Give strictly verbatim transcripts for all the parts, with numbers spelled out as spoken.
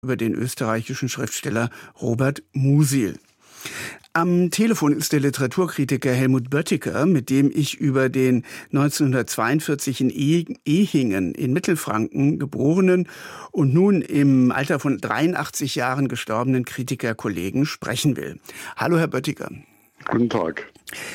über den österreichischen Schriftsteller Robert Musil. Am Telefon ist der Literaturkritiker Helmut Böttger, mit dem ich über den neunzehnhundertzweiundvierzig in Ehingen in Mittelfranken geborenen und nun im Alter von dreiundachtzig Jahren gestorbenen Kritikerkollegen sprechen will. Hallo, Herr Böttger. Guten Tag.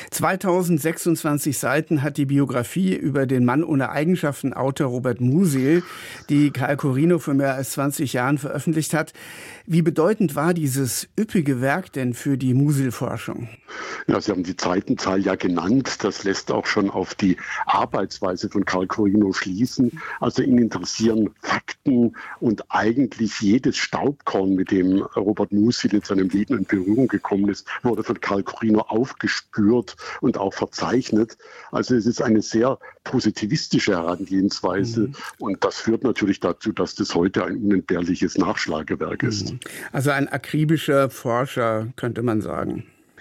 zweitausendsechsundzwanzig Seiten hat die Biografie über den Mann ohne Eigenschaften, Autor Robert Musil, die Karl Corino vor mehr als zwanzig Jahren veröffentlicht hat. Wie bedeutend war dieses üppige Werk denn für die Musil-Forschung? Ja, Sie haben die Seitenzahl ja genannt. Das lässt auch schon auf die Arbeitsweise von Karl Corino schließen. Also ihn interessieren Fakten und eigentlich jedes Staubkorn, mit dem Robert Musil in seinem Leben in Berührung gekommen ist, wurde von Karl Corino aufgespürt und auch verzeichnet. Also es ist eine sehr positivistische Herangehensweise mhm. und das führt natürlich dazu, dass das heute ein unentbehrliches Nachschlagewerk ist. Also ein akribischer Forscher, könnte man sagen.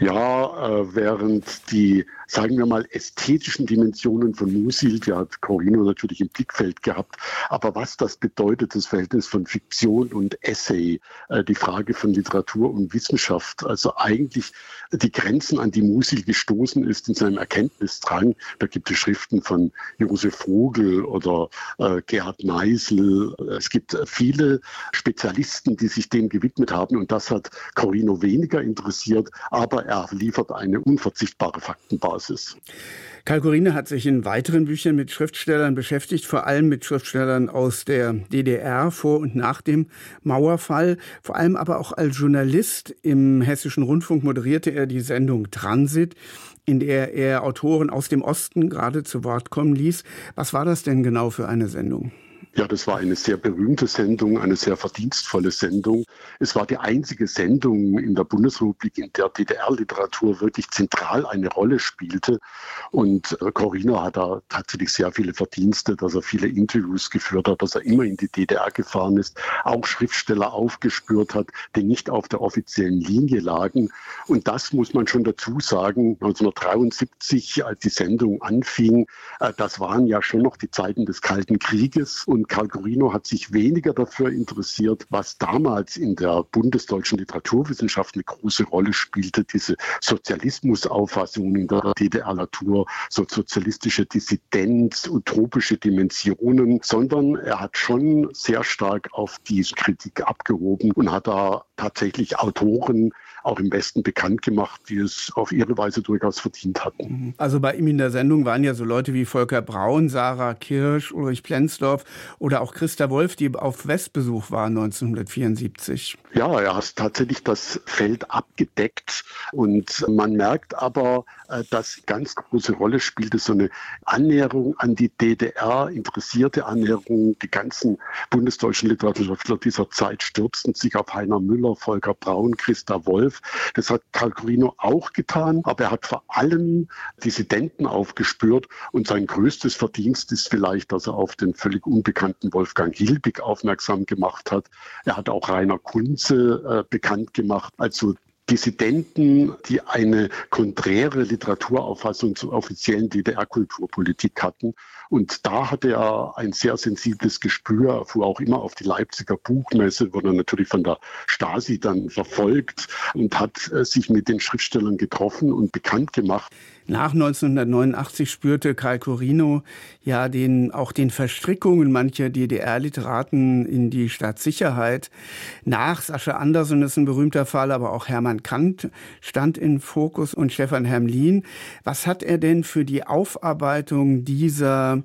Ja, äh, während die, sagen wir mal, ästhetischen Dimensionen von Musil, die hat Corino natürlich im Blickfeld gehabt, aber was das bedeutet, das Verhältnis von Fiktion und Essay, äh, die Frage von Literatur und Wissenschaft, also eigentlich die Grenzen, an die Musil gestoßen ist in seinem Erkenntnisdrang. Da gibt es Schriften von Josef Vogel oder äh, Gerhard Meisel. Es gibt viele Spezialisten, die sich dem gewidmet haben und das hat Corino weniger interessiert, aber er liefert eine unverzichtbare Faktenbasis. Karl Corino hat sich in weiteren Büchern mit Schriftstellern beschäftigt, vor allem mit Schriftstellern aus der D D R vor und nach dem Mauerfall. Vor allem aber auch als Journalist im Hessischen Rundfunk moderierte er die Sendung Transit, in der er Autoren aus dem Osten gerade zu Wort kommen ließ. Was war das denn genau für eine Sendung? Ja, das war eine sehr berühmte Sendung, eine sehr verdienstvolle Sendung. Es war die einzige Sendung in der Bundesrepublik, in der D D R-Literatur wirklich zentral eine Rolle spielte. Und Corino hat da tatsächlich sehr viele Verdienste, dass er viele Interviews geführt hat, dass er immer in die D D R gefahren ist, auch Schriftsteller aufgespürt hat, die nicht auf der offiziellen Linie lagen. Und das muss man schon dazu sagen, neunzehnhundertdreiundsiebzig, als die Sendung anfing, das waren ja schon noch die Zeiten des Kalten Krieges. Und Karl Corino hat sich weniger dafür interessiert, was damals in der bundesdeutschen Literaturwissenschaft eine große Rolle spielte, diese Sozialismusauffassungen in der D D R-Natur, so sozialistische Dissidenz, utopische Dimensionen, sondern er hat schon sehr stark auf diese Kritik abgehoben und hat da tatsächlich Autoren auch im Westen bekannt gemacht, die es auf ihre Weise durchaus verdient hatten. Also bei ihm in der Sendung waren ja so Leute wie Volker Braun, Sarah Kirsch, Ulrich Plenzdorf oder auch Christa Wolf, die auf Westbesuch waren neunzehnhundertvierundsiebzig. Ja, er hat tatsächlich das Feld abgedeckt und man merkt aber, dass ganz große Rolle spielte so eine Annäherung an die D D R, interessierte Annäherung. Die ganzen bundesdeutschen Literaturwissenschaftler dieser Zeit stürzten sich auf Heiner Müller, Volker Braun, Christa Wolf. Das hat Karl Corino auch getan, aber er hat vor allem Dissidenten aufgespürt und sein größtes Verdienst ist vielleicht, dass er auf den völlig unbekannten Wolfgang Hilbig aufmerksam gemacht hat. Er hat auch Rainer Kunze äh, bekannt gemacht, also Dissidenten, die eine konträre Literaturauffassung zur offiziellen D D R-Kulturpolitik hatten. Und da hatte er ein sehr sensibles Gespür. Er fuhr auch immer auf die Leipziger Buchmesse, wurde natürlich von der Stasi dann verfolgt und hat äh, sich mit den Schriftstellern getroffen und bekannt gemacht. Nach neunzehnhundertneunundachtzig spürte Karl Corino ja den, auch den Verstrickungen mancher D D R-Literaten in die Staatssicherheit. Nach Sascha Anderson ist ein berühmter Fall, aber auch Hermann Kant stand in Fokus und Stefan Hermlin. Was hat er denn für die Aufarbeitung dieser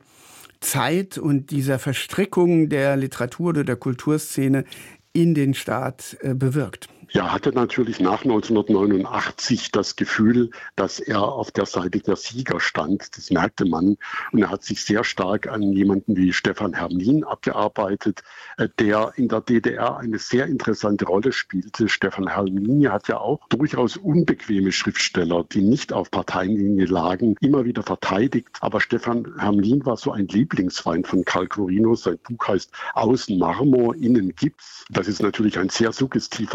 Zeit und dieser Verstrickung der Literatur oder der Kulturszene in den Staat äh, bewirkt? Ja, hatte natürlich nach neunzehnhundertneunundachtzig das Gefühl, dass er auf der Seite der Sieger stand. Das merkte man. Und er hat sich sehr stark an jemanden wie Stefan Hermlin abgearbeitet, der in der D D R eine sehr interessante Rolle spielte. Stefan Hermlin hat ja auch durchaus unbequeme Schriftsteller, die nicht auf Parteienlinie lagen, immer wieder verteidigt. Aber Stefan Hermlin war so ein Lieblingsfeind von Karl Corino. Sein Buch heißt Außen Marmor, innen Gips. Das ist natürlich ein sehr suggestiver Titel,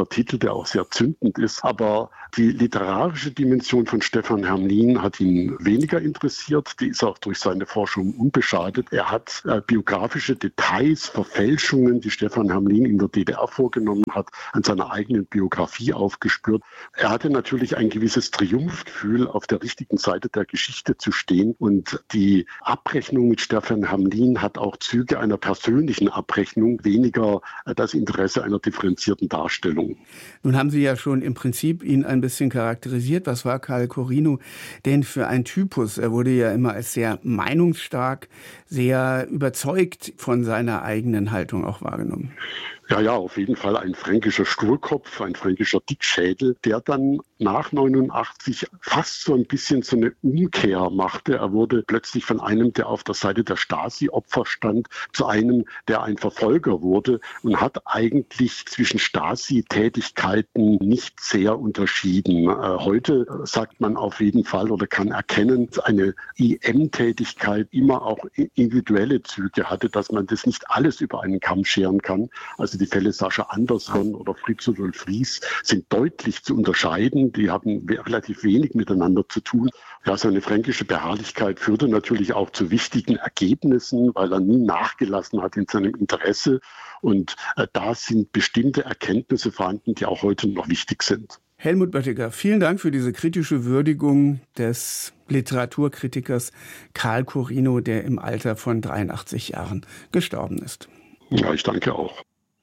der auch sehr zündend ist. Aber die literarische Dimension von Stefan Hermlin hat ihn weniger interessiert. Die ist auch durch seine Forschung unbeschadet. Er hat äh, biografische Details, Verfälschungen, die Stefan Hermlin in der D D R vorgenommen hat, an seiner eigenen Biografie aufgespürt. Er hatte natürlich ein gewisses Triumphgefühl, auf der richtigen Seite der Geschichte zu stehen. Und die Abrechnung mit Stefan Hermlin hat auch Züge einer persönlichen Abrechnung, weniger das Interesse einer differenzierten Darstellung. Nun haben Sie ja schon im Prinzip ihn ein bisschen charakterisiert. Was war Karl Corino denn für ein Typus? Er wurde ja immer als sehr meinungsstark, sehr überzeugt von seiner eigenen Haltung auch wahrgenommen. Ja, ja, auf jeden Fall ein fränkischer Sturkopf, ein fränkischer Dickschädel, der dann nach neunundachtzig fast so ein bisschen so eine Umkehr machte. Er wurde plötzlich von einem, der auf der Seite der Stasi-Opfer stand, zu einem, der ein Verfolger wurde und hat eigentlich zwischen Stasi-Tätigkeiten nicht sehr unterschieden. Heute sagt man auf jeden Fall oder kann erkennen, dass eine I M-Tätigkeit immer auch individuelle Züge hatte, dass man das nicht alles über einen Kamm scheren kann. Also die Fälle Sascha Andersson oder Fritz Rudolf Ries sind deutlich zu unterscheiden. Die haben relativ wenig miteinander zu tun. Ja, seine fränkische Beharrlichkeit führte natürlich auch zu wichtigen Ergebnissen, weil er nie nachgelassen hat in seinem Interesse. Und äh, da sind bestimmte Erkenntnisse vorhanden, die auch heute noch wichtig sind. Helmut Böttiger, vielen Dank für diese kritische Würdigung des Literaturkritikers Karl Corino, der im Alter von dreiundachtzig Jahren gestorben ist. Ja, ich danke auch.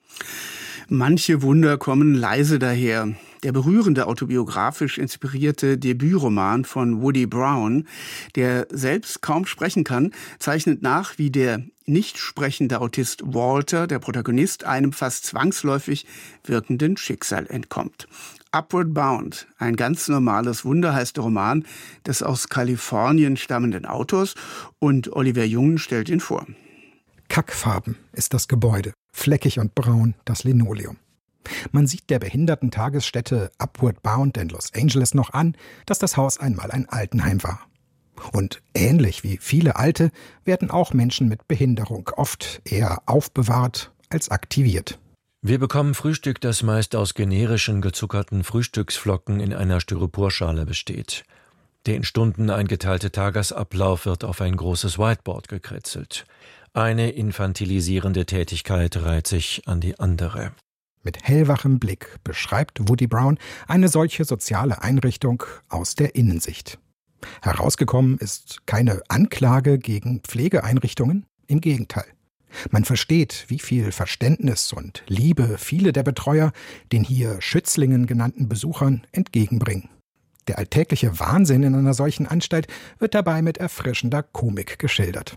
Manche Wunder kommen leise daher. Der berührende autobiografisch inspirierte Debütroman von Woody Brown, der selbst kaum sprechen kann, zeichnet nach, wie der nicht sprechende Autist Walter, der Protagonist, einem fast zwangsläufig wirkenden Schicksal entkommt. Upward Bound, ein ganz normales Wunder, heißt der Roman des aus Kalifornien stammenden Autors, und Oliver Jungen stellt ihn vor. Kackfarben ist das Gebäude, fleckig und braun das Linoleum. Man sieht der Behindertentagesstätte Upward Bound in Los Angeles noch an, dass das Haus einmal ein Altenheim war. Und ähnlich wie viele Alte werden auch Menschen mit Behinderung oft eher aufbewahrt als aktiviert. Wir bekommen Frühstück, das meist aus generischen gezuckerten Frühstücksflocken in einer Styroporschale besteht. Der in Stunden eingeteilte Tagesablauf wird auf ein großes Whiteboard gekritzelt. Eine infantilisierende Tätigkeit reiht sich an die andere. Mit hellwachem Blick beschreibt Woody Brown eine solche soziale Einrichtung aus der Innensicht. Herausgekommen ist keine Anklage gegen Pflegeeinrichtungen, im Gegenteil. Man versteht, wie viel Verständnis und Liebe viele der Betreuer den hier Schützlingen genannten Besuchern entgegenbringen. Der alltägliche Wahnsinn in einer solchen Anstalt wird dabei mit erfrischender Komik geschildert.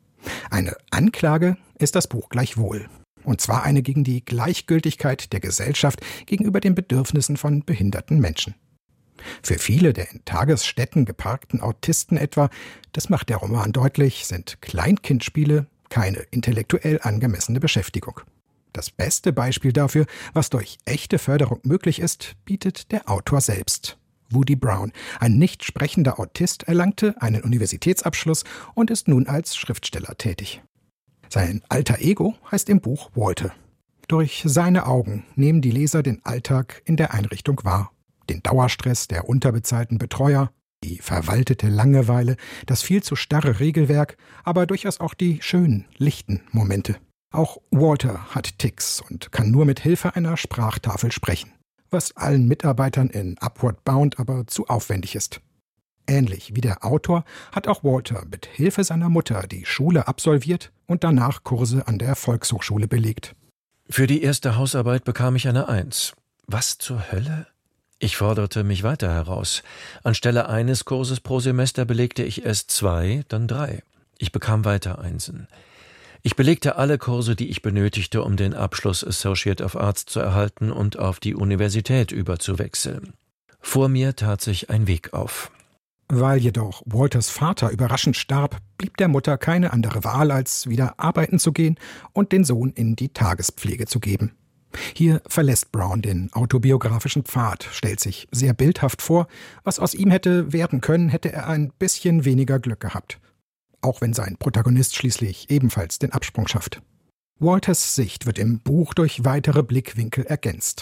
Eine Anklage ist das Buch gleichwohl. Und zwar eine gegen die Gleichgültigkeit der Gesellschaft gegenüber den Bedürfnissen von behinderten Menschen. Für viele der in Tagesstätten geparkten Autisten etwa, das macht der Roman deutlich, sind Kleinkindspiele keine intellektuell angemessene Beschäftigung. Das beste Beispiel dafür, was durch echte Förderung möglich ist, bietet der Autor selbst. Woody Brown, ein nicht sprechender Autist, erlangte einen Universitätsabschluss und ist nun als Schriftsteller tätig. Sein alter Ego heißt im Buch Walter. Durch seine Augen nehmen die Leser den Alltag in der Einrichtung wahr. Den Dauerstress der unterbezahlten Betreuer, die verwaltete Langeweile, das viel zu starre Regelwerk, aber durchaus auch die schönen, lichten Momente. Auch Walter hat Tics und kann nur mit Hilfe einer Sprachtafel sprechen, was allen Mitarbeitern in Upward Bound aber zu aufwendig ist. Ähnlich wie der Autor hat auch Walter mit Hilfe seiner Mutter die Schule absolviert und danach Kurse an der Volkshochschule belegt. Für die erste Hausarbeit bekam ich eine Eins. Was zur Hölle? Ich forderte mich weiter heraus. Anstelle eines Kurses pro Semester belegte ich erst zwei, dann drei. Ich bekam weiter Einsen. Ich belegte alle Kurse, die ich benötigte, um den Abschluss Associate of Arts zu erhalten und auf die Universität überzuwechseln. Vor mir tat sich ein Weg auf. Weil jedoch Walters Vater überraschend starb, blieb der Mutter keine andere Wahl, als wieder arbeiten zu gehen und den Sohn in die Tagespflege zu geben. Hier verlässt Brown den autobiografischen Pfad, stellt sich sehr bildhaft vor, was aus ihm hätte werden können, hätte er ein bisschen weniger Glück gehabt. Auch wenn sein Protagonist schließlich ebenfalls den Absprung schafft. Walters Sicht wird im Buch durch weitere Blickwinkel ergänzt.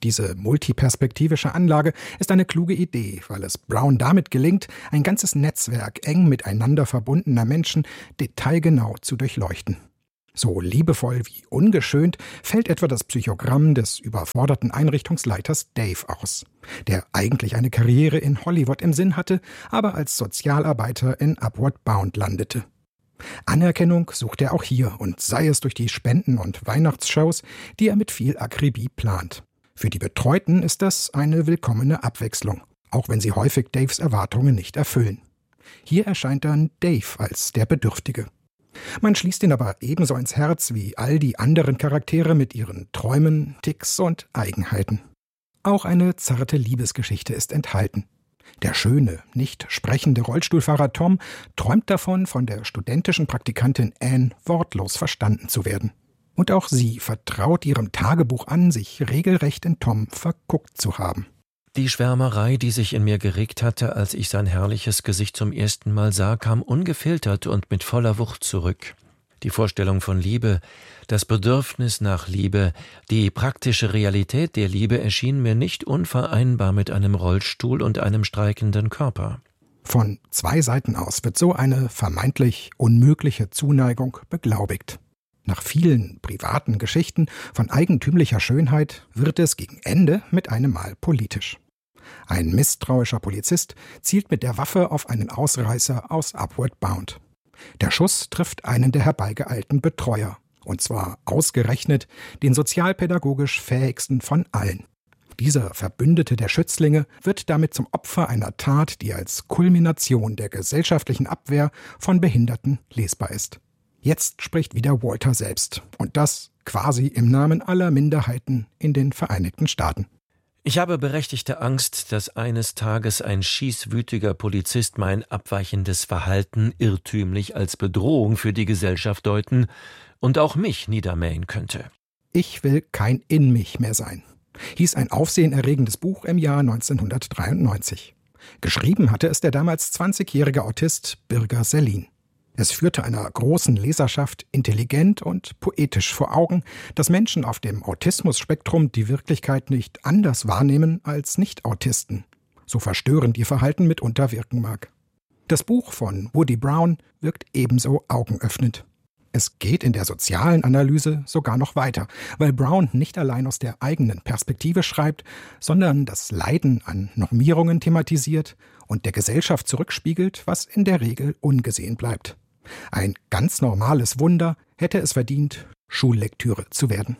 Diese multiperspektivische Anlage ist eine kluge Idee, weil es Brown damit gelingt, ein ganzes Netzwerk eng miteinander verbundener Menschen detailgenau zu durchleuchten. So liebevoll wie ungeschönt fällt etwa das Psychogramm des überforderten Einrichtungsleiters Dave aus, der eigentlich eine Karriere in Hollywood im Sinn hatte, aber als Sozialarbeiter in Upward Bound landete. Anerkennung sucht er auch hier, und sei es durch die Spenden- und Weihnachtsshows, die er mit viel Akribie plant. Für die Betreuten ist das eine willkommene Abwechslung, auch wenn sie häufig Daves Erwartungen nicht erfüllen. Hier erscheint dann Dave als der Bedürftige. Man schließt ihn aber ebenso ins Herz wie all die anderen Charaktere mit ihren Träumen, Ticks und Eigenheiten. Auch eine zarte Liebesgeschichte ist enthalten. Der schöne, nicht sprechende Rollstuhlfahrer Tom träumt davon, von der studentischen Praktikantin Anne wortlos verstanden zu werden. Und auch sie vertraut ihrem Tagebuch an, sich regelrecht in Tom verguckt zu haben. Die Schwärmerei, die sich in mir geregt hatte, als ich sein herrliches Gesicht zum ersten Mal sah, kam ungefiltert und mit voller Wucht zurück. Die Vorstellung von Liebe, das Bedürfnis nach Liebe, die praktische Realität der Liebe erschien mir nicht unvereinbar mit einem Rollstuhl und einem streikenden Körper. Von zwei Seiten aus wird so eine vermeintlich unmögliche Zuneigung beglaubigt. Nach vielen privaten Geschichten von eigentümlicher Schönheit wird es gegen Ende mit einem Mal politisch. Ein misstrauischer Polizist zielt mit der Waffe auf einen Ausreißer aus Upward Bound. Der Schuss trifft einen der herbeigeeilten Betreuer, und zwar ausgerechnet den sozialpädagogisch fähigsten von allen. Dieser Verbündete der Schützlinge wird damit zum Opfer einer Tat, die als Kulmination der gesellschaftlichen Abwehr von Behinderten lesbar ist. Jetzt spricht wieder Walter selbst, und das quasi im Namen aller Minderheiten in den Vereinigten Staaten. Ich habe berechtigte Angst, dass eines Tages ein schießwütiger Polizist mein abweichendes Verhalten irrtümlich als Bedrohung für die Gesellschaft deuten und auch mich niedermähen könnte. Ich will kein In mich mehr sein, hieß ein aufsehenerregendes Buch im Jahr neunzehnhundertdreiundneunzig. Geschrieben hatte es der damals zwanzigjährige Autist Birger Sellin. Es führte einer großen Leserschaft intelligent und poetisch vor Augen, dass Menschen auf dem Autismus-Spektrum die Wirklichkeit nicht anders wahrnehmen als Nicht-Autisten, so verstörend ihr Verhalten mitunter wirken mag. Das Buch von Woody Brown wirkt ebenso augenöffnend. Es geht in der sozialen Analyse sogar noch weiter, weil Brown nicht allein aus der eigenen Perspektive schreibt, sondern das Leiden an Normierungen thematisiert und der Gesellschaft zurückspiegelt, was in der Regel ungesehen bleibt. Ein ganz normales Wunder hätte es verdient, Schullektüre zu werden.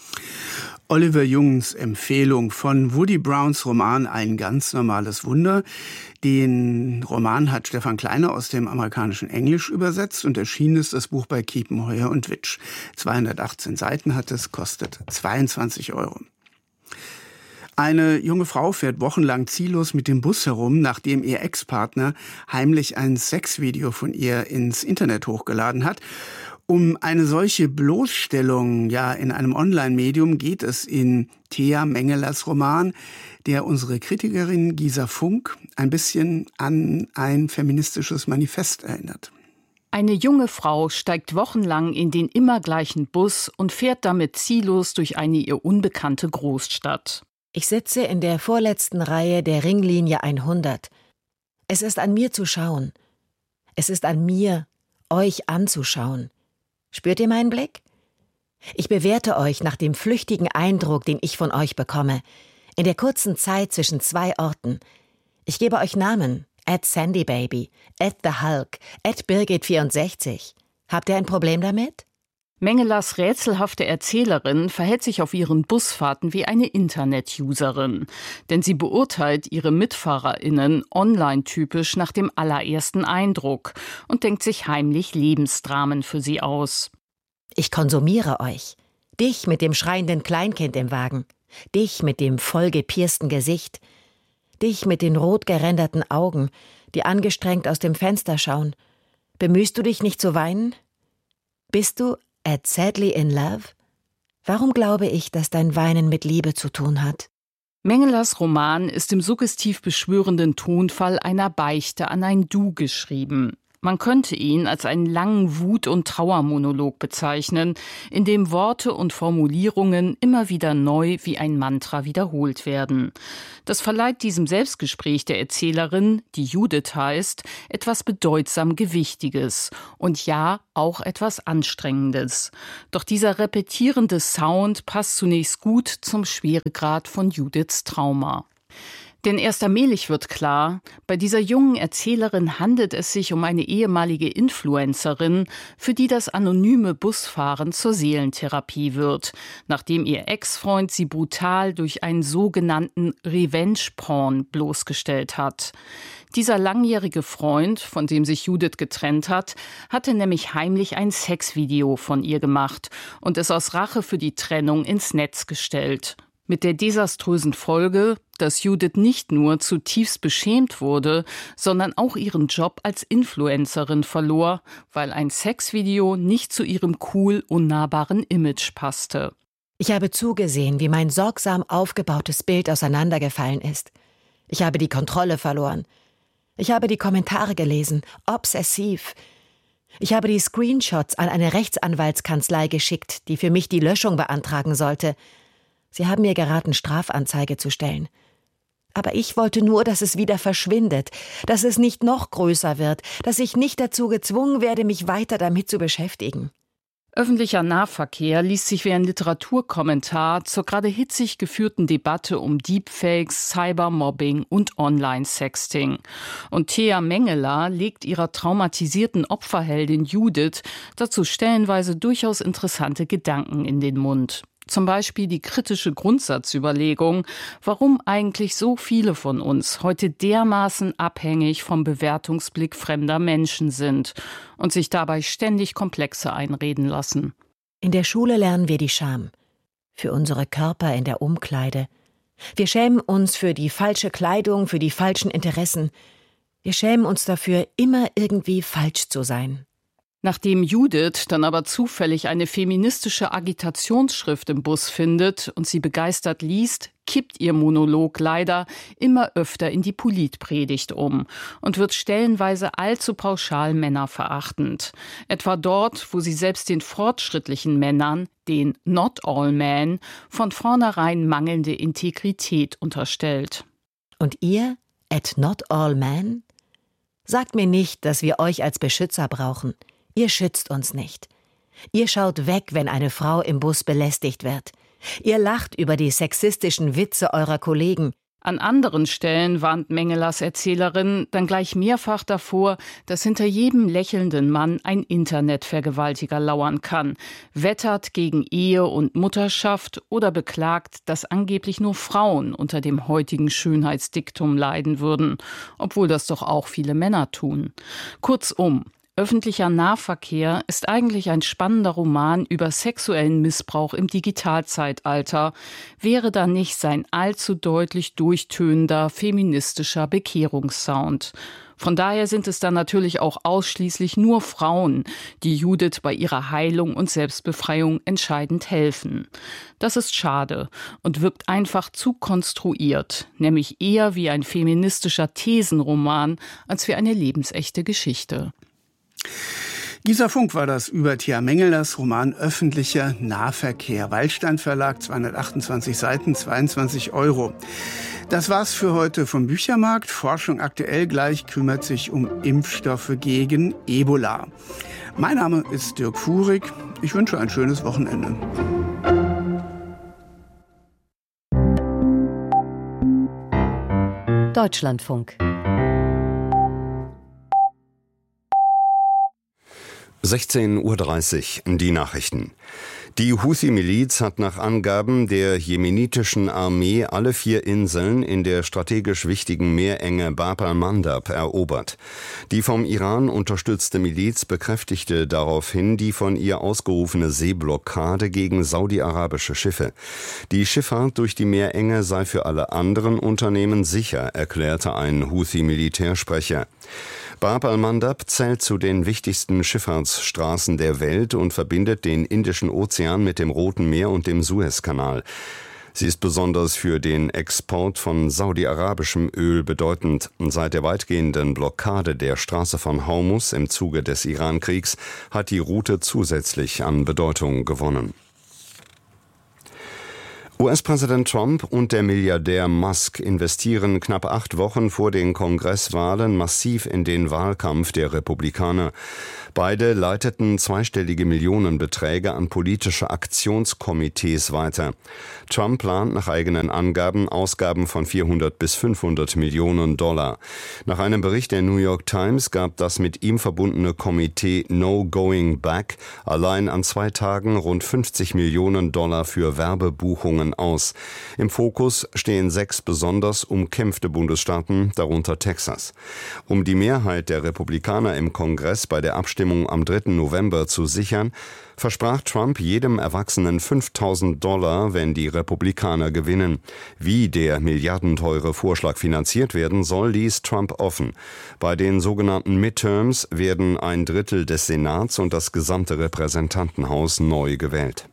Oliver Jungens Empfehlung von Woody Browns Roman Ein ganz normales Wunder. Den Roman hat Stefan Kleiner aus dem amerikanischen Englisch übersetzt und erschienen ist das Buch bei Kiepenheuer und Witsch. zweihundertachtzehn Seiten hat es, kostet zweiundzwanzig Euro. Eine junge Frau fährt wochenlang ziellos mit dem Bus herum, nachdem ihr Ex-Partner heimlich ein Sexvideo von ihr ins Internet hochgeladen hat. Um eine solche Bloßstellung ja in einem Online-Medium geht es in Thea Mengelers Roman, der unsere Kritikerin Gisa Funk ein bisschen an ein feministisches Manifest erinnert. Eine junge Frau steigt wochenlang in den immer gleichen Bus und fährt damit ziellos durch eine ihr unbekannte Großstadt. Ich sitze in der vorletzten Reihe der Ringlinie hundert. Es ist an mir zu schauen. Es ist an mir, euch anzuschauen. Spürt ihr meinen Blick? Ich bewerte euch nach dem flüchtigen Eindruck, den ich von euch bekomme, in der kurzen Zeit zwischen zwei Orten. Ich gebe euch Namen, at Sandy Baby, at The Hulk, at Birgit vierundsechzig. Habt ihr ein Problem damit? Mengelers rätselhafte Erzählerin verhält sich auf ihren Busfahrten wie eine Internet-Userin. Denn sie beurteilt ihre MitfahrerInnen online-typisch nach dem allerersten Eindruck und denkt sich heimlich Lebensdramen für sie aus. Ich konsumiere euch. Dich mit dem schreienden Kleinkind im Wagen. Dich mit dem vollgepiersten Gesicht. Dich mit den rot geränderten Augen, die angestrengt aus dem Fenster schauen. Bemühst du dich nicht zu weinen? Bist du at sadly in love? Warum glaube ich, dass dein Weinen mit Liebe zu tun hat? Mengelers Roman ist im suggestiv beschwörenden Tonfall einer Beichte an ein Du geschrieben. Man könnte ihn als einen langen Wut- und Trauermonolog bezeichnen, in dem Worte und Formulierungen immer wieder neu wie ein Mantra wiederholt werden. Das verleiht diesem Selbstgespräch der Erzählerin, die Judith heißt, etwas bedeutsam Gewichtiges und ja, auch etwas Anstrengendes. Doch dieser repetierende Sound passt zunächst gut zum Schweregrad von Judiths Trauma. Denn erst allmählich wird klar, bei dieser jungen Erzählerin handelt es sich um eine ehemalige Influencerin, für die das anonyme Busfahren zur Seelentherapie wird, nachdem ihr Ex-Freund sie brutal durch einen sogenannten Revenge-Porn bloßgestellt hat. Dieser langjährige Freund, von dem sich Judith getrennt hat, hatte nämlich heimlich ein Sexvideo von ihr gemacht und es aus Rache für die Trennung ins Netz gestellt. Mit der desaströsen Folge, dass Judith nicht nur zutiefst beschämt wurde, sondern auch ihren Job als Influencerin verlor, weil ein Sexvideo nicht zu ihrem cool unnahbaren Image passte. Ich habe zugesehen, wie mein sorgsam aufgebautes Bild auseinandergefallen ist. Ich habe die Kontrolle verloren. Ich habe die Kommentare gelesen, obsessiv. Ich habe die Screenshots an eine Rechtsanwaltskanzlei geschickt, die für mich die Löschung beantragen sollte. Sie haben mir geraten, Strafanzeige zu stellen. Aber ich wollte nur, dass es wieder verschwindet, dass es nicht noch größer wird, dass ich nicht dazu gezwungen werde, mich weiter damit zu beschäftigen. Öffentlicher Nahverkehr liest sich wie ein Literaturkommentar zur gerade hitzig geführten Debatte um Deepfakes, Cybermobbing und Online-Sexting. Und Thea Mengeler legt ihrer traumatisierten Opferheldin Judith dazu stellenweise durchaus interessante Gedanken in den Mund. Zum Beispiel die kritische Grundsatzüberlegung, warum eigentlich so viele von uns heute dermaßen abhängig vom Bewertungsblick fremder Menschen sind und sich dabei ständig Komplexe einreden lassen. In der Schule lernen wir die Scham. Für unsere Körper in der Umkleide. Wir schämen uns für die falsche Kleidung, für die falschen Interessen. Wir schämen uns dafür, immer irgendwie falsch zu sein. Nachdem Judith dann aber zufällig eine feministische Agitationsschrift im Bus findet und sie begeistert liest, kippt ihr Monolog leider immer öfter in die Politpredigt um und wird stellenweise allzu pauschal männerverachtend. Etwa dort, wo sie selbst den fortschrittlichen Männern, den Not All Men, von vornherein mangelnde Integrität unterstellt. Und ihr, at Not All Men? Sagt mir nicht, dass wir euch als Beschützer brauchen. Ihr schützt uns nicht. Ihr schaut weg, wenn eine Frau im Bus belästigt wird. Ihr lacht über die sexistischen Witze eurer Kollegen. An anderen Stellen warnt Mengelers Erzählerin dann gleich mehrfach davor, dass hinter jedem lächelnden Mann ein Internetvergewaltiger lauern kann, wettert gegen Ehe und Mutterschaft oder beklagt, dass angeblich nur Frauen unter dem heutigen Schönheitsdiktum leiden würden, obwohl das doch auch viele Männer tun. Kurzum, Öffentlicher Nahverkehr ist eigentlich ein spannender Roman über sexuellen Missbrauch im Digitalzeitalter, wäre da nicht sein allzu deutlich durchtönender feministischer Bekehrungssound. Von daher sind es dann natürlich auch ausschließlich nur Frauen, die Judith bei ihrer Heilung und Selbstbefreiung entscheidend helfen. Das ist schade und wirkt einfach zu konstruiert, nämlich eher wie ein feministischer Thesenroman als wie eine lebensechte Geschichte. Gisa Funk war das über Thea Mengelers Roman Öffentlicher Nahverkehr. Waldstein Verlag, zweihundertachtundzwanzig Seiten, zweiundzwanzig Euro. Das war's für heute vom Büchermarkt. Forschung aktuell gleich kümmert sich um Impfstoffe gegen Ebola. Mein Name ist Dirk Fuhrig. Ich wünsche ein schönes Wochenende. Deutschlandfunk. sechzehn Uhr dreißig, die Nachrichten. Die Houthi-Miliz hat nach Angaben der jemenitischen Armee alle vier Inseln in der strategisch wichtigen Meerenge Bab al-Mandab erobert. Die vom Iran unterstützte Miliz bekräftigte daraufhin die von ihr ausgerufene Seeblockade gegen saudi-arabische Schiffe. Die Schifffahrt durch die Meerenge sei für alle anderen Unternehmen sicher, erklärte ein Houthi-Militärsprecher. Bab al-Mandab zählt zu den wichtigsten Schifffahrtsstraßen der Welt und verbindet den Indischen Ozean mit dem Roten Meer und dem Suezkanal. Sie ist besonders für den Export von saudi-arabischem Öl bedeutend. Seit der weitgehenden Blockade der Straße von Hormuz im Zuge des Iran-Kriegs hat die Route zusätzlich an Bedeutung gewonnen. U S-Präsident Trump und der Milliardär Musk investieren knapp acht Wochen vor den Kongresswahlen massiv in den Wahlkampf der Republikaner. Beide leiteten zweistellige Millionenbeträge an politische Aktionskomitees weiter. Trump plant nach eigenen Angaben Ausgaben von vierhundert bis fünfhundert Millionen Dollar. Nach einem Bericht der New York Times gab das mit ihm verbundene Komitee No Going Back allein an zwei Tagen rund fünfzig Millionen Dollar für Werbebuchungen aus. Im Fokus stehen sechs besonders umkämpfte Bundesstaaten, darunter Texas. Um die Mehrheit der Republikaner im Kongress bei der Abstimmung am dritten November zu sichern, versprach Trump jedem Erwachsenen fünftausend Dollar, wenn die Republikaner gewinnen. Wie der milliardenteure Vorschlag finanziert werden soll, ließ Trump offen. Bei den sogenannten Midterms werden ein Drittel des Senats und das gesamte Repräsentantenhaus neu gewählt.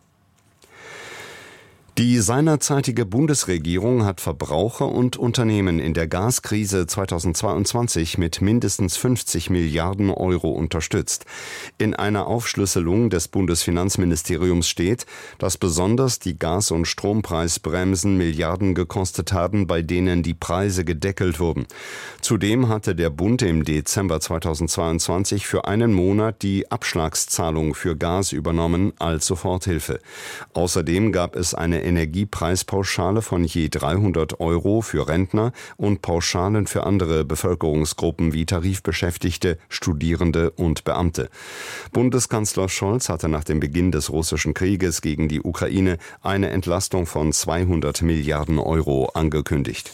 Die seinerzeitige Bundesregierung hat Verbraucher und Unternehmen in der Gaskrise zweitausendzweiundzwanzig mit mindestens fünfzig Milliarden Euro unterstützt. In einer Aufschlüsselung des Bundesfinanzministeriums steht, dass besonders die Gas- und Strompreisbremsen Milliarden gekostet haben, bei denen die Preise gedeckelt wurden. Zudem hatte der Bund im Dezember zweitausendzweiundzwanzig für einen Monat die Abschlagszahlung für Gas übernommen als Soforthilfe. Außerdem gab es eine Energiepreispauschale von je dreihundert Euro für Rentner und Pauschalen für andere Bevölkerungsgruppen wie Tarifbeschäftigte, Studierende und Beamte. Bundeskanzler Scholz hatte nach dem Beginn des russischen Krieges gegen die Ukraine eine Entlastung von zweihundert Milliarden Euro angekündigt.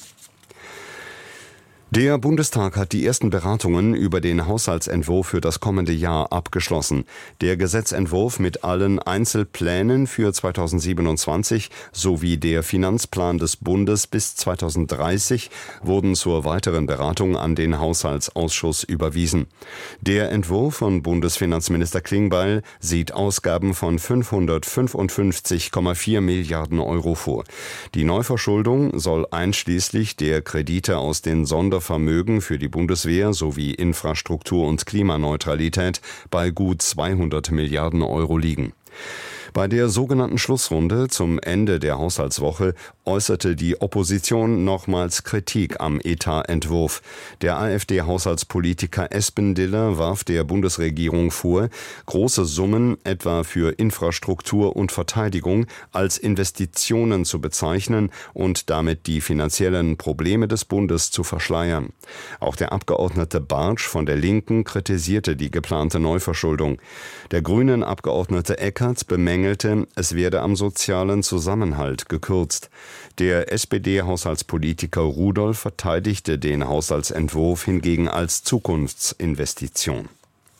Der Bundestag hat die ersten Beratungen über den Haushaltsentwurf für das kommende Jahr abgeschlossen. Der Gesetzentwurf mit allen Einzelplänen für zweitausendsiebenundzwanzig sowie der Finanzplan des Bundes bis zweitausenddreißig wurden zur weiteren Beratung an den Haushaltsausschuss überwiesen. Der Entwurf von Bundesfinanzminister Klingbeil sieht Ausgaben von fünfhundertfünfundfünfzig Komma vier Milliarden Euro vor. Die Neuverschuldung soll einschließlich der Kredite aus den Sonder Vermögen für die Bundeswehr sowie Infrastruktur und Klimaneutralität bei gut zweihundert Milliarden Euro liegen. Bei der sogenannten Schlussrunde zum Ende der Haushaltswoche äußerte die Opposition nochmals Kritik am Etatentwurf. Der AfD-Haushaltspolitiker Espendiller warf der Bundesregierung vor, große Summen etwa für Infrastruktur und Verteidigung als Investitionen zu bezeichnen und damit die finanziellen Probleme des Bundes zu verschleiern. Auch der Abgeordnete Bartsch von der Linken kritisierte die geplante Neuverschuldung. Der grünen Abgeordnete Eckert bemängelte, es werde am sozialen Zusammenhalt gekürzt. Der S P D-Haushaltspolitiker Rudolph verteidigte den Haushaltsentwurf hingegen als Zukunftsinvestition.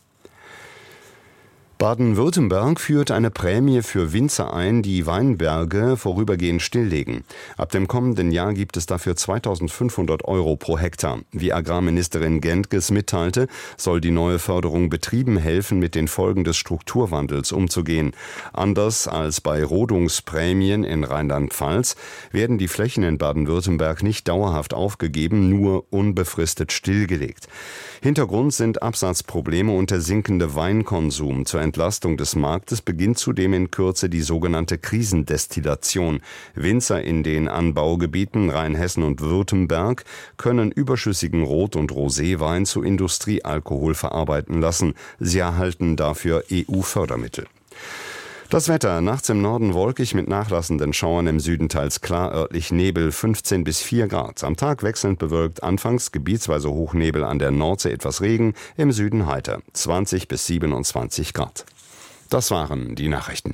Baden-Württemberg führt eine Prämie für Winzer ein, die Weinberge vorübergehend stilllegen. Ab dem kommenden Jahr gibt es dafür zweitausendfünfhundert Euro pro Hektar. Wie Agrarministerin Gentges mitteilte, soll die neue Förderung Betrieben helfen, mit den Folgen des Strukturwandels umzugehen. Anders als bei Rodungsprämien in Rheinland-Pfalz werden die Flächen in Baden-Württemberg nicht dauerhaft aufgegeben, nur unbefristet stillgelegt. Hintergrund sind Absatzprobleme und der sinkende Weinkonsum. Zur Entlastung des Marktes beginnt zudem in Kürze die sogenannte Krisendestillation. Winzer in den Anbaugebieten Rheinhessen und Württemberg können überschüssigen Rot- und Roséwein zu Industriealkohol verarbeiten lassen. Sie erhalten dafür E U-Fördermittel. Das Wetter, nachts im Norden wolkig mit nachlassenden Schauern, im Süden teils klar, örtlich Nebel, fünfzehn bis vier Grad. Am Tag wechselnd bewölkt, anfangs gebietsweise Hochnebel, an der Nordsee etwas Regen, im Süden heiter, zwanzig bis siebenundzwanzig Grad. Das waren die Nachrichten.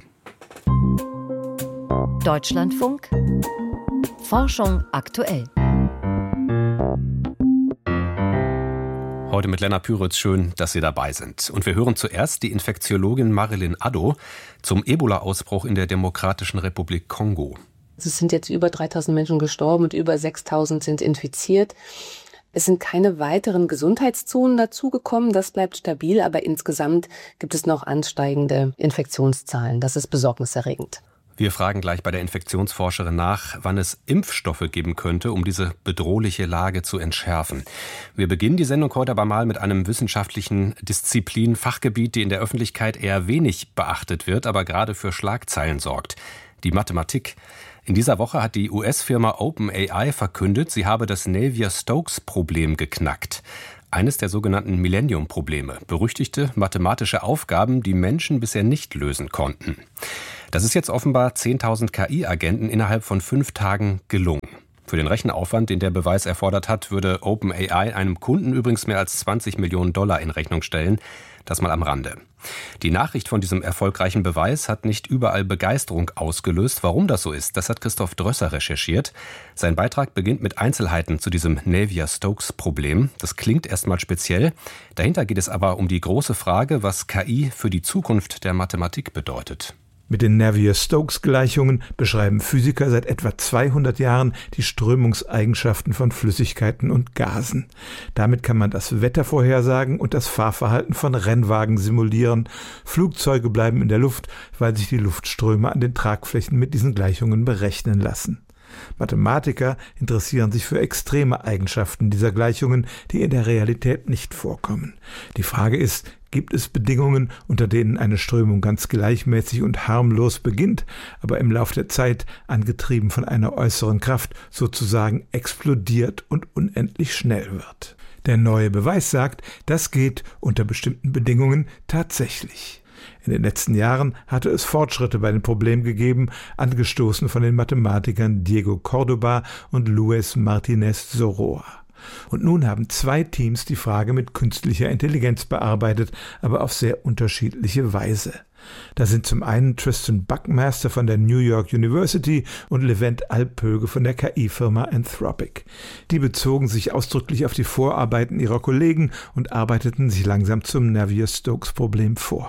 Deutschlandfunk. Forschung aktuell. Heute mit Lennart Püritz, schön, dass Sie dabei sind. Und wir hören zuerst die Infektiologin Marilyn Addo zum Ebola-Ausbruch in der Demokratischen Republik Kongo. Es sind jetzt über dreitausend Menschen gestorben und über sechstausend sind infiziert. Es sind keine weiteren Gesundheitszonen dazugekommen, das bleibt stabil, aber insgesamt gibt es noch ansteigende Infektionszahlen. Das ist besorgniserregend. Wir fragen gleich bei der Infektionsforscherin nach, wann es Impfstoffe geben könnte, um diese bedrohliche Lage zu entschärfen. Wir beginnen die Sendung heute aber mal mit einem wissenschaftlichen Disziplin, Fachgebiet, die in der Öffentlichkeit eher wenig beachtet wird, aber gerade für Schlagzeilen sorgt. Die Mathematik. In dieser Woche hat die U S-Firma OpenAI verkündet, sie habe das Navier-Stokes-Problem geknackt. Eines der sogenannten Millennium-Probleme, berüchtigte mathematische Aufgaben, die Menschen bisher nicht lösen konnten. Das ist jetzt offenbar zehntausend K I-Agenten innerhalb von fünf Tagen gelungen. Für den Rechenaufwand, den der Beweis erfordert hat, würde OpenAI einem Kunden übrigens mehr als zwanzig Millionen Dollar in Rechnung stellen. Das mal am Rande. Die Nachricht von diesem erfolgreichen Beweis hat nicht überall Begeisterung ausgelöst. Warum das so ist, das hat Christoph Drösser recherchiert. Sein Beitrag beginnt mit Einzelheiten zu diesem Navier-Stokes-Problem. Das klingt erstmal speziell. Dahinter geht es aber um die große Frage, was K I für die Zukunft der Mathematik bedeutet. Mit den Navier-Stokes-Gleichungen beschreiben Physiker seit etwa zweihundert Jahren die Strömungseigenschaften von Flüssigkeiten und Gasen. Damit kann man das Wetter vorhersagen und das Fahrverhalten von Rennwagen simulieren. Flugzeuge bleiben in der Luft, weil sich die Luftströme an den Tragflächen mit diesen Gleichungen berechnen lassen. Mathematiker interessieren sich für extreme Eigenschaften dieser Gleichungen, die in der Realität nicht vorkommen. Die Frage ist, gibt es Bedingungen, unter denen eine Strömung ganz gleichmäßig und harmlos beginnt, aber im Lauf der Zeit, angetrieben von einer äußeren Kraft, sozusagen explodiert und unendlich schnell wird? Der neue Beweis sagt, das geht unter bestimmten Bedingungen tatsächlich. In den letzten Jahren hatte es Fortschritte bei dem Problem gegeben, angestoßen von den Mathematikern Diego Córdoba und Luis Martínez Soroa. Und nun haben zwei Teams die Frage mit künstlicher Intelligenz bearbeitet, aber auf sehr unterschiedliche Weise. Da sind zum einen Tristan Buckmaster von der New York University und Levent Alpöge von der K I-Firma Anthropic. Die bezogen sich ausdrücklich auf die Vorarbeiten ihrer Kollegen und arbeiteten sich langsam zum Navier-Stokes-Problem vor.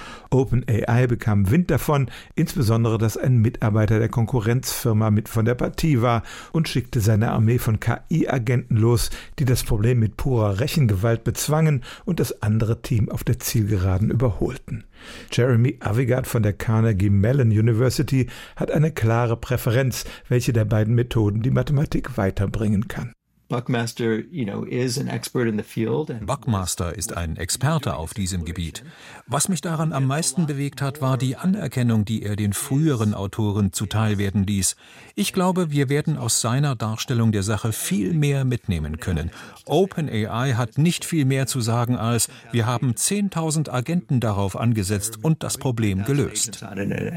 OpenAI bekam Wind davon, insbesondere, dass ein Mitarbeiter der Konkurrenzfirma mit von der Partie war und schickte seine Armee von K I-Agenten los, die das Problem mit purer Rechengewalt bezwangen und das andere Team auf der Zielgeraden überholten. Jeremy Avigad von der Carnegie Mellon University hat eine klare Präferenz, welche der beiden Methoden die Mathematik weiterbringen kann. Buckmaster, you know, is an expert in the field. Buckmaster ist ein Experte auf diesem Gebiet. Was mich daran am meisten bewegt hat, war die Anerkennung, die er den früheren Autoren zuteilwerden ließ. Ich glaube, wir werden aus seiner Darstellung der Sache viel mehr mitnehmen können. OpenAI hat nicht viel mehr zu sagen als, wir haben zehntausend Agenten darauf angesetzt und das Problem gelöst.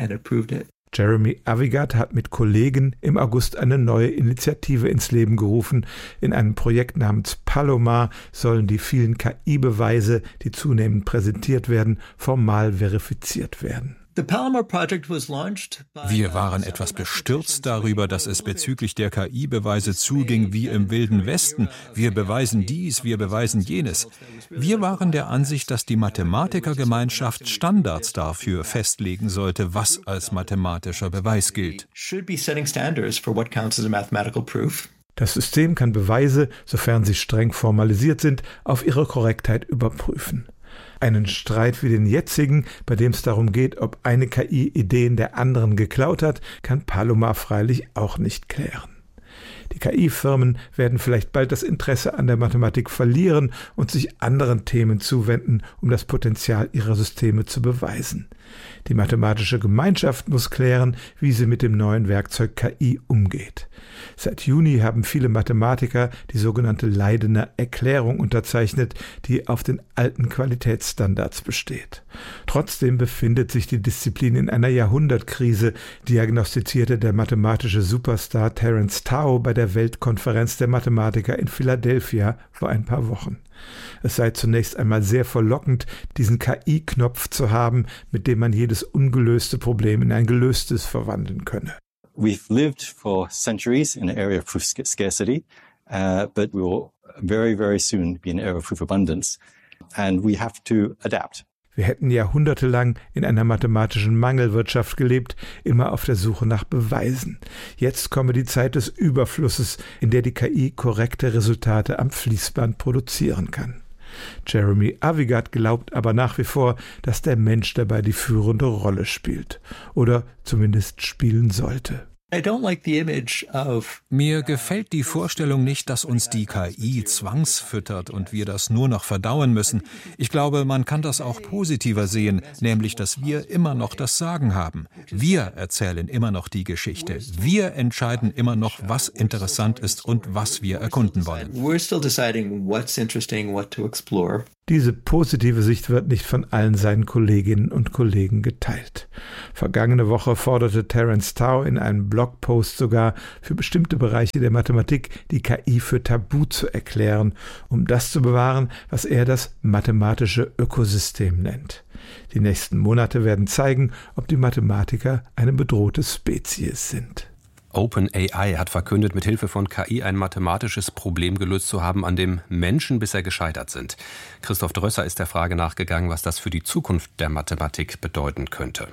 Jeremy Avigad hat mit Kollegen im August eine neue Initiative ins Leben gerufen. In einem Projekt namens Palomar sollen die vielen K I-Beweise, die zunehmend präsentiert werden, formal verifiziert werden. Wir waren etwas bestürzt darüber, dass es bezüglich der K I-Beweise zuging wie im Wilden Westen. Wir beweisen dies, wir beweisen jenes. Wir waren der Ansicht, dass die Mathematikergemeinschaft Standards dafür festlegen sollte, was als mathematischer Beweis gilt. Das System kann Beweise, sofern sie streng formalisiert sind, auf ihre Korrektheit überprüfen. Einen Streit wie den jetzigen, bei dem es darum geht, ob eine K I Ideen der anderen geklaut hat, kann Palomar freilich auch nicht klären. Die K I-Firmen werden vielleicht bald das Interesse an der Mathematik verlieren und sich anderen Themen zuwenden, um das Potenzial ihrer Systeme zu beweisen. Die mathematische Gemeinschaft muss klären, wie sie mit dem neuen Werkzeug K I umgeht. Seit Juni haben viele Mathematiker die sogenannte Leidener Erklärung unterzeichnet, die auf den alten Qualitätsstandards besteht. Trotzdem befindet sich die Disziplin in einer Jahrhundertkrise, diagnostizierte der mathematische Superstar Terence Tao bei der Weltkonferenz der Mathematiker in Philadelphia vor ein paar Wochen. Es sei zunächst einmal sehr verlockend, diesen K I-Knopf zu haben, mit dem man jedes ungelöste Problem in ein gelöstes verwandeln könne. We've lived for centuries in an area of proof scarcity, uh, but we will very, very soon be in an era of proof abundance, and we have to adapt. Wir hätten jahrhundertelang in einer mathematischen Mangelwirtschaft gelebt, immer auf der Suche nach Beweisen. Jetzt komme die Zeit des Überflusses, in der die K I korrekte Resultate am Fließband produzieren kann. Jeremy Avigad glaubt aber nach wie vor, dass der Mensch dabei die führende Rolle spielt. Oder zumindest spielen sollte. Mir gefällt die Vorstellung nicht, dass uns die K I zwangsfüttert und wir das nur noch verdauen müssen. Ich glaube, man kann das auch positiver sehen, nämlich, dass wir immer noch das Sagen haben. Wir erzählen immer noch die Geschichte. Wir entscheiden immer noch, was interessant ist und was wir erkunden wollen. Diese positive Sicht wird nicht von allen seinen Kolleginnen und Kollegen geteilt. Vergangene Woche forderte Terence Tao in einem Blogpost sogar, für bestimmte Bereiche der Mathematik die K I für tabu zu erklären, um das zu bewahren, was er das mathematische Ökosystem nennt. Die nächsten Monate werden zeigen, ob die Mathematiker eine bedrohte Spezies sind. OpenAI hat verkündet, mit Hilfe von K I ein mathematisches Problem gelöst zu haben, an dem Menschen bisher gescheitert sind. Christoph Drösser ist der Frage nachgegangen, was das für die Zukunft der Mathematik bedeuten könnte.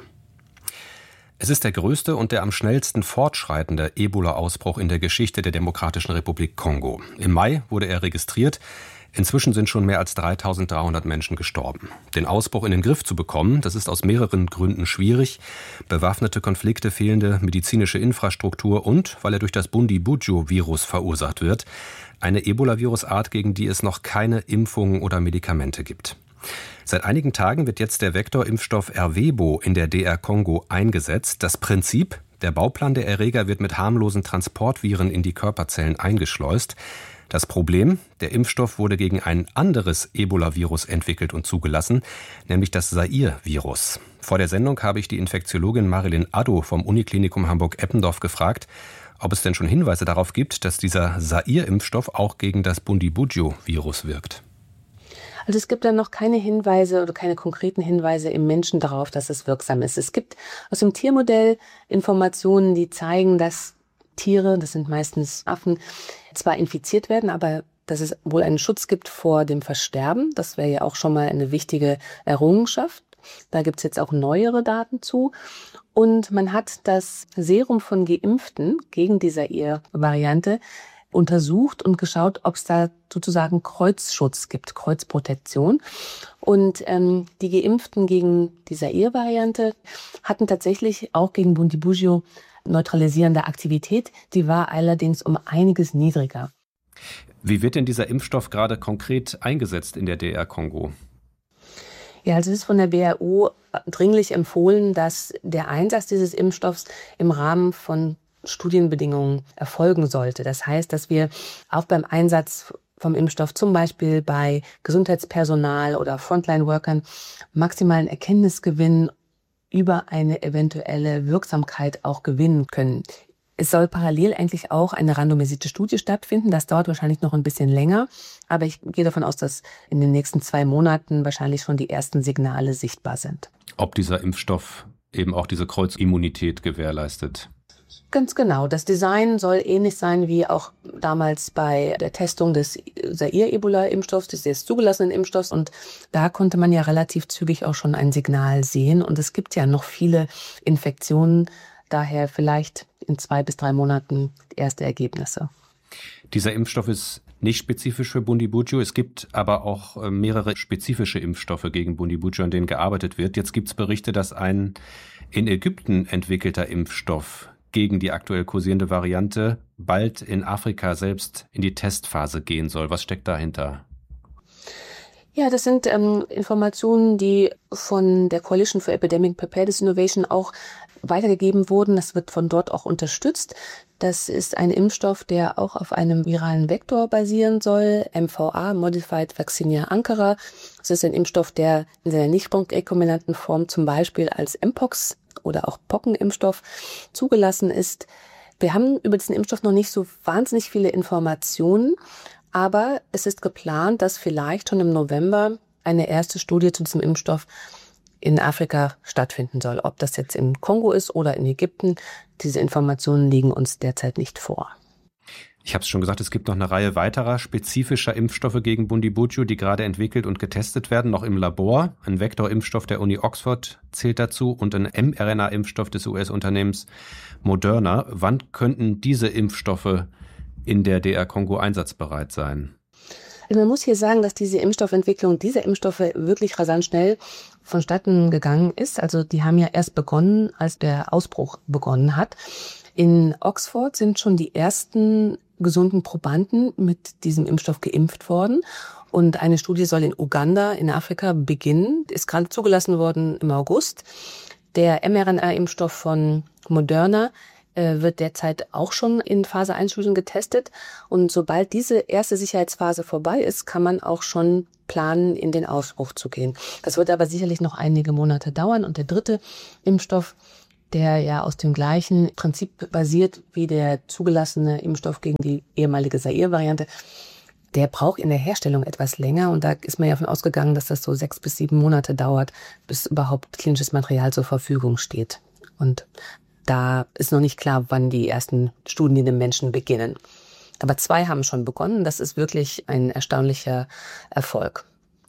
Es ist der größte und der am schnellsten fortschreitende Ebola-Ausbruch in der Geschichte der Demokratischen Republik Kongo. Im Mai wurde er registriert. Inzwischen sind schon mehr als dreitausenddreihundert Menschen gestorben. Den Ausbruch in den Griff zu bekommen, das ist aus mehreren Gründen schwierig. Bewaffnete Konflikte, fehlende medizinische Infrastruktur und, weil er durch das Bundibugyo-Virus verursacht wird, eine Ebola-Virusart, gegen die es noch keine Impfungen oder Medikamente gibt. Seit einigen Tagen wird jetzt der Vektorimpfstoff Ervebo in der D R Kongo eingesetzt. Das Prinzip: Der Bauplan der Erreger wird mit harmlosen Transportviren in die Körperzellen eingeschleust. Das Problem: Der Impfstoff wurde gegen ein anderes Ebola-Virus entwickelt und zugelassen, nämlich das Zaire-Virus. Vor der Sendung habe ich die Infektiologin Marilyn Addo vom Uniklinikum Hamburg-Eppendorf gefragt, ob es denn schon Hinweise darauf gibt, dass dieser Zaire-Impfstoff auch gegen das Bundibugyo-Virus wirkt. Also es gibt da noch keine Hinweise oder keine konkreten Hinweise im Menschen darauf, dass es wirksam ist. Es gibt aus dem Tiermodell Informationen, die zeigen, dass Tiere, das sind meistens Affen, zwar infiziert werden, aber dass es wohl einen Schutz gibt vor dem Versterben. Das wäre ja auch schon mal eine wichtige Errungenschaft. Da gibt es jetzt auch neuere Daten zu. Und man hat das Serum von Geimpften gegen die Zaire-Variante untersucht und geschaut, ob es da sozusagen Kreuzschutz gibt, Kreuzprotektion. Und ähm, die Geimpften gegen die Zaire-Variante hatten tatsächlich auch gegen Bundibugyo neutralisierende Aktivität. Die war allerdings um einiges niedriger. Wie wird denn dieser Impfstoff gerade konkret eingesetzt in der D R Kongo? Ja, also es ist von der W H O dringlich empfohlen, dass der Einsatz dieses Impfstoffs im Rahmen von Studienbedingungen erfolgen sollte. Das heißt, dass wir auch beim Einsatz vom Impfstoff zum Beispiel bei Gesundheitspersonal oder Frontline-Workern maximalen Erkenntnisgewinn über eine eventuelle Wirksamkeit auch gewinnen können. Es soll parallel eigentlich auch eine randomisierte Studie stattfinden. Das dauert wahrscheinlich noch ein bisschen länger. Aber ich gehe davon aus, dass in den nächsten zwei Monaten wahrscheinlich schon die ersten Signale sichtbar sind. Ob dieser Impfstoff eben auch diese Kreuzimmunität gewährleistet? Ganz genau. Das Design soll ähnlich sein wie auch damals bei der Testung des Zaire-Ebola-Impfstoffs, des jetzt zugelassenen Impfstoffs. Und da konnte man ja relativ zügig auch schon ein Signal sehen. Und es gibt ja noch viele Infektionen. Daher vielleicht in zwei bis drei Monaten erste Ergebnisse. Dieser Impfstoff ist nicht spezifisch für Bundibugyo. Es gibt aber auch mehrere spezifische Impfstoffe gegen Bundibugyo, an denen gearbeitet wird. Jetzt gibt es Berichte, dass ein in Ägypten entwickelter Impfstoff gegen die aktuell kursierende Variante bald in Afrika selbst in die Testphase gehen soll. Was steckt dahinter? Ja, das sind ähm, Informationen, die von der Coalition for Epidemic Preparedness Innovation auch weitergegeben wurden. Das wird von dort auch unterstützt. Das ist ein Impfstoff, der auch auf einem viralen Vektor basieren soll, M V A, Modified Vaccinia Ankara. Das ist ein Impfstoff, der in seiner nicht rekombinanten Form zum Beispiel als Mpox oder auch Pockenimpfstoff zugelassen ist. Wir haben über diesen Impfstoff noch nicht so wahnsinnig viele Informationen, aber es ist geplant, dass vielleicht schon im November eine erste Studie zu diesem Impfstoff in Afrika stattfinden soll. Ob das jetzt im Kongo ist oder in Ägypten, diese Informationen liegen uns derzeit nicht vor. Ich habe es schon gesagt, es gibt noch eine Reihe weiterer spezifischer Impfstoffe gegen Bundibugyo, die gerade entwickelt und getestet werden, noch im Labor. Ein Vektorimpfstoff der Uni Oxford zählt dazu und ein mRNA-Impfstoff des U S-Unternehmens Moderna. Wann könnten diese Impfstoffe in der D R Kongo einsatzbereit sein? Also man muss hier sagen, dass diese Impfstoffentwicklung dieser Impfstoffe wirklich rasant schnell vonstatten gegangen ist. Also die haben ja erst begonnen, als der Ausbruch begonnen hat. In Oxford sind schon die ersten gesunden Probanden mit diesem Impfstoff geimpft worden. Und eine Studie soll in Uganda in Afrika beginnen, ist gerade zugelassen worden im August. Der mRNA-Impfstoff von Moderna äh, wird derzeit auch schon in Phase eins Studien getestet. Und sobald diese erste Sicherheitsphase vorbei ist, kann man auch schon planen, in den Ausbruch zu gehen. Das wird aber sicherlich noch einige Monate dauern. Und der dritte Impfstoff, der ja aus dem gleichen Prinzip basiert wie der zugelassene Impfstoff gegen die ehemalige Zaire-Variante, der braucht in der Herstellung etwas länger. Und da ist man ja davon ausgegangen, dass das so sechs bis sieben Monate dauert, bis überhaupt klinisches Material zur Verfügung steht. Und da ist noch nicht klar, wann die ersten Studien im Menschen beginnen. Aber zwei haben schon begonnen. Das ist wirklich ein erstaunlicher Erfolg.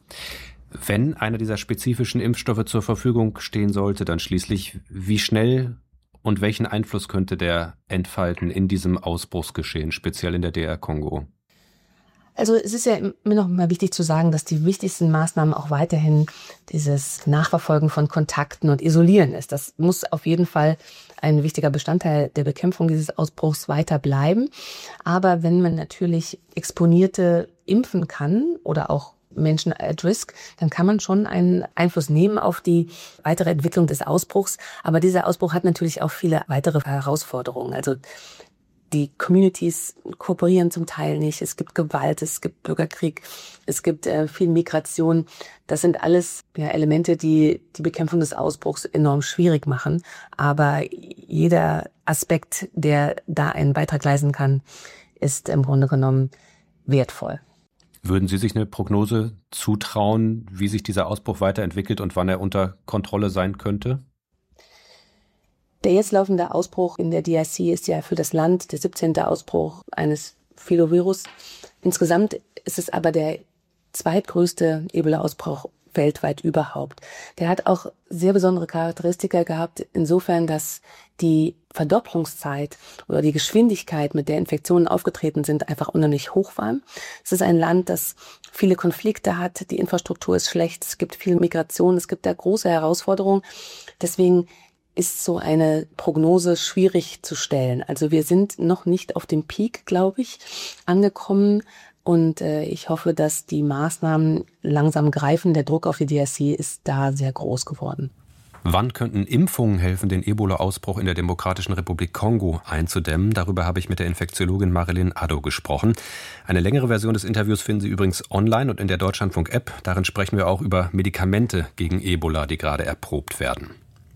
Wenn einer dieser spezifischen Impfstoffe zur Verfügung stehen sollte, dann schließlich, wie schnell und welchen Einfluss könnte der entfalten in diesem Ausbruchsgeschehen, speziell in der D R Kongo? Also es ist ja immer noch mal wichtig zu sagen, dass die wichtigsten Maßnahmen auch weiterhin dieses Nachverfolgen von Kontakten und Isolieren ist. Das muss auf jeden Fall ein wichtiger Bestandteil der Bekämpfung dieses Ausbruchs weiter bleiben. Aber wenn man natürlich Exponierte impfen kann oder auch Menschen at risk, dann kann man schon einen Einfluss nehmen auf die weitere Entwicklung des Ausbruchs. Aber dieser Ausbruch hat natürlich auch viele weitere Herausforderungen. Also die Communities kooperieren zum Teil nicht. Es gibt Gewalt, es gibt Bürgerkrieg, es gibt äh, viel Migration. Das sind alles ja, Elemente, die die Bekämpfung des Ausbruchs enorm schwierig machen. Aber jeder Aspekt, der da einen Beitrag leisten kann, ist im Grunde genommen wertvoll. Würden Sie sich eine Prognose zutrauen, wie sich dieser Ausbruch weiterentwickelt und wann er unter Kontrolle sein könnte? Der jetzt laufende Ausbruch in der D R C ist ja für das Land der siebzehnte Ausbruch eines Filovirus. Insgesamt ist es aber der zweitgrößte Ebola-Ausbruch weltweit überhaupt. Der hat auch sehr besondere Charakteristika gehabt, insofern, dass die Verdopplungszeit oder die Geschwindigkeit, mit der Infektionen aufgetreten sind, einfach unheimlich hoch war. Es ist ein Land, das viele Konflikte hat, die Infrastruktur ist schlecht, es gibt viel Migration, es gibt da große Herausforderungen. Deswegen ist so eine Prognose schwierig zu stellen. Also wir sind noch nicht auf dem Peak, glaube ich, angekommen. Und äh, ich hoffe, dass die Maßnahmen langsam greifen. Der Druck auf die D R C ist da sehr groß geworden. Wann könnten Impfungen helfen, den Ebola-Ausbruch in der Demokratischen Republik Kongo einzudämmen? Darüber habe ich mit der Infektiologin Marilyn Addo gesprochen. Eine längere Version des Interviews finden Sie übrigens online und in der Deutschlandfunk-App. Darin sprechen wir auch über Medikamente gegen Ebola, die gerade erprobt werden.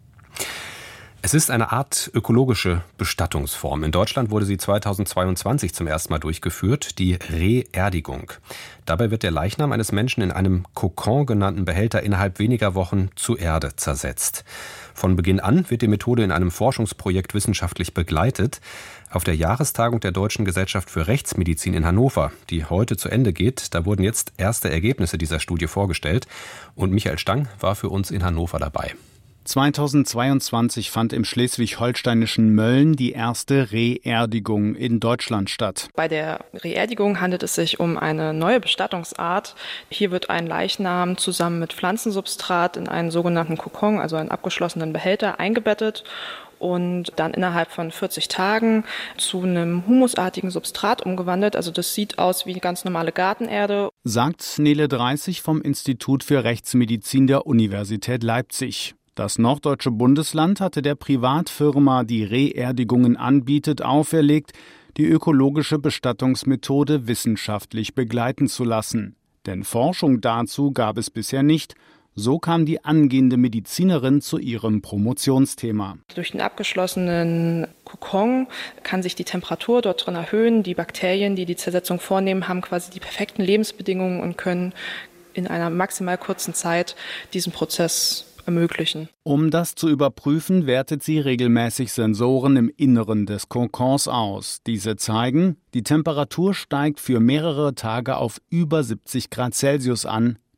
Es ist eine Art ökologische Bestattungsform. In Deutschland wurde sie zweitausendzweiundzwanzig zum ersten Mal durchgeführt, die Reerdigung. Dabei wird der Leichnam eines Menschen in einem Kokon genannten Behälter innerhalb weniger Wochen zu Erde zersetzt. Von Beginn an wird die Methode in einem Forschungsprojekt wissenschaftlich begleitet. Auf der Jahrestagung der Deutschen Gesellschaft für Rechtsmedizin in Hannover, die heute zu Ende geht, da wurden jetzt erste Ergebnisse dieser Studie vorgestellt. Und Michael Stang war für uns in Hannover dabei. zweitausendzweiundzwanzig fand im schleswig-holsteinischen Mölln die erste Reerdigung in Deutschland statt. Bei der Reerdigung handelt es sich um eine neue Bestattungsart. Hier wird ein Leichnam zusammen mit Pflanzensubstrat in einen sogenannten Kokon, also einen abgeschlossenen Behälter, eingebettet und dann innerhalb von vierzig Tagen zu einem humusartigen Substrat umgewandelt. Also das sieht aus wie ganz normale Gartenerde. Sagt Nele Dreißig vom Institut für Rechtsmedizin der Universität Leipzig. Das norddeutsche Bundesland hatte der Privatfirma, die Reerdigungen anbietet, auferlegt, die ökologische Bestattungsmethode wissenschaftlich begleiten zu lassen. Denn Forschung dazu gab es bisher nicht. So kam die angehende Medizinerin zu ihrem Promotionsthema. Durch den abgeschlossenen Kokon kann sich die Temperatur dort drin erhöhen. Die Bakterien, die die Zersetzung vornehmen, haben quasi die perfekten Lebensbedingungen und können in einer maximal kurzen Zeit diesen Prozess ermöglichen. Um das zu überprüfen, wertet sie regelmäßig Sensoren im Inneren des Kokons aus. Diese zeigen, die Temperatur steigt für mehrere Tage auf über siebzig Grad Celsius an.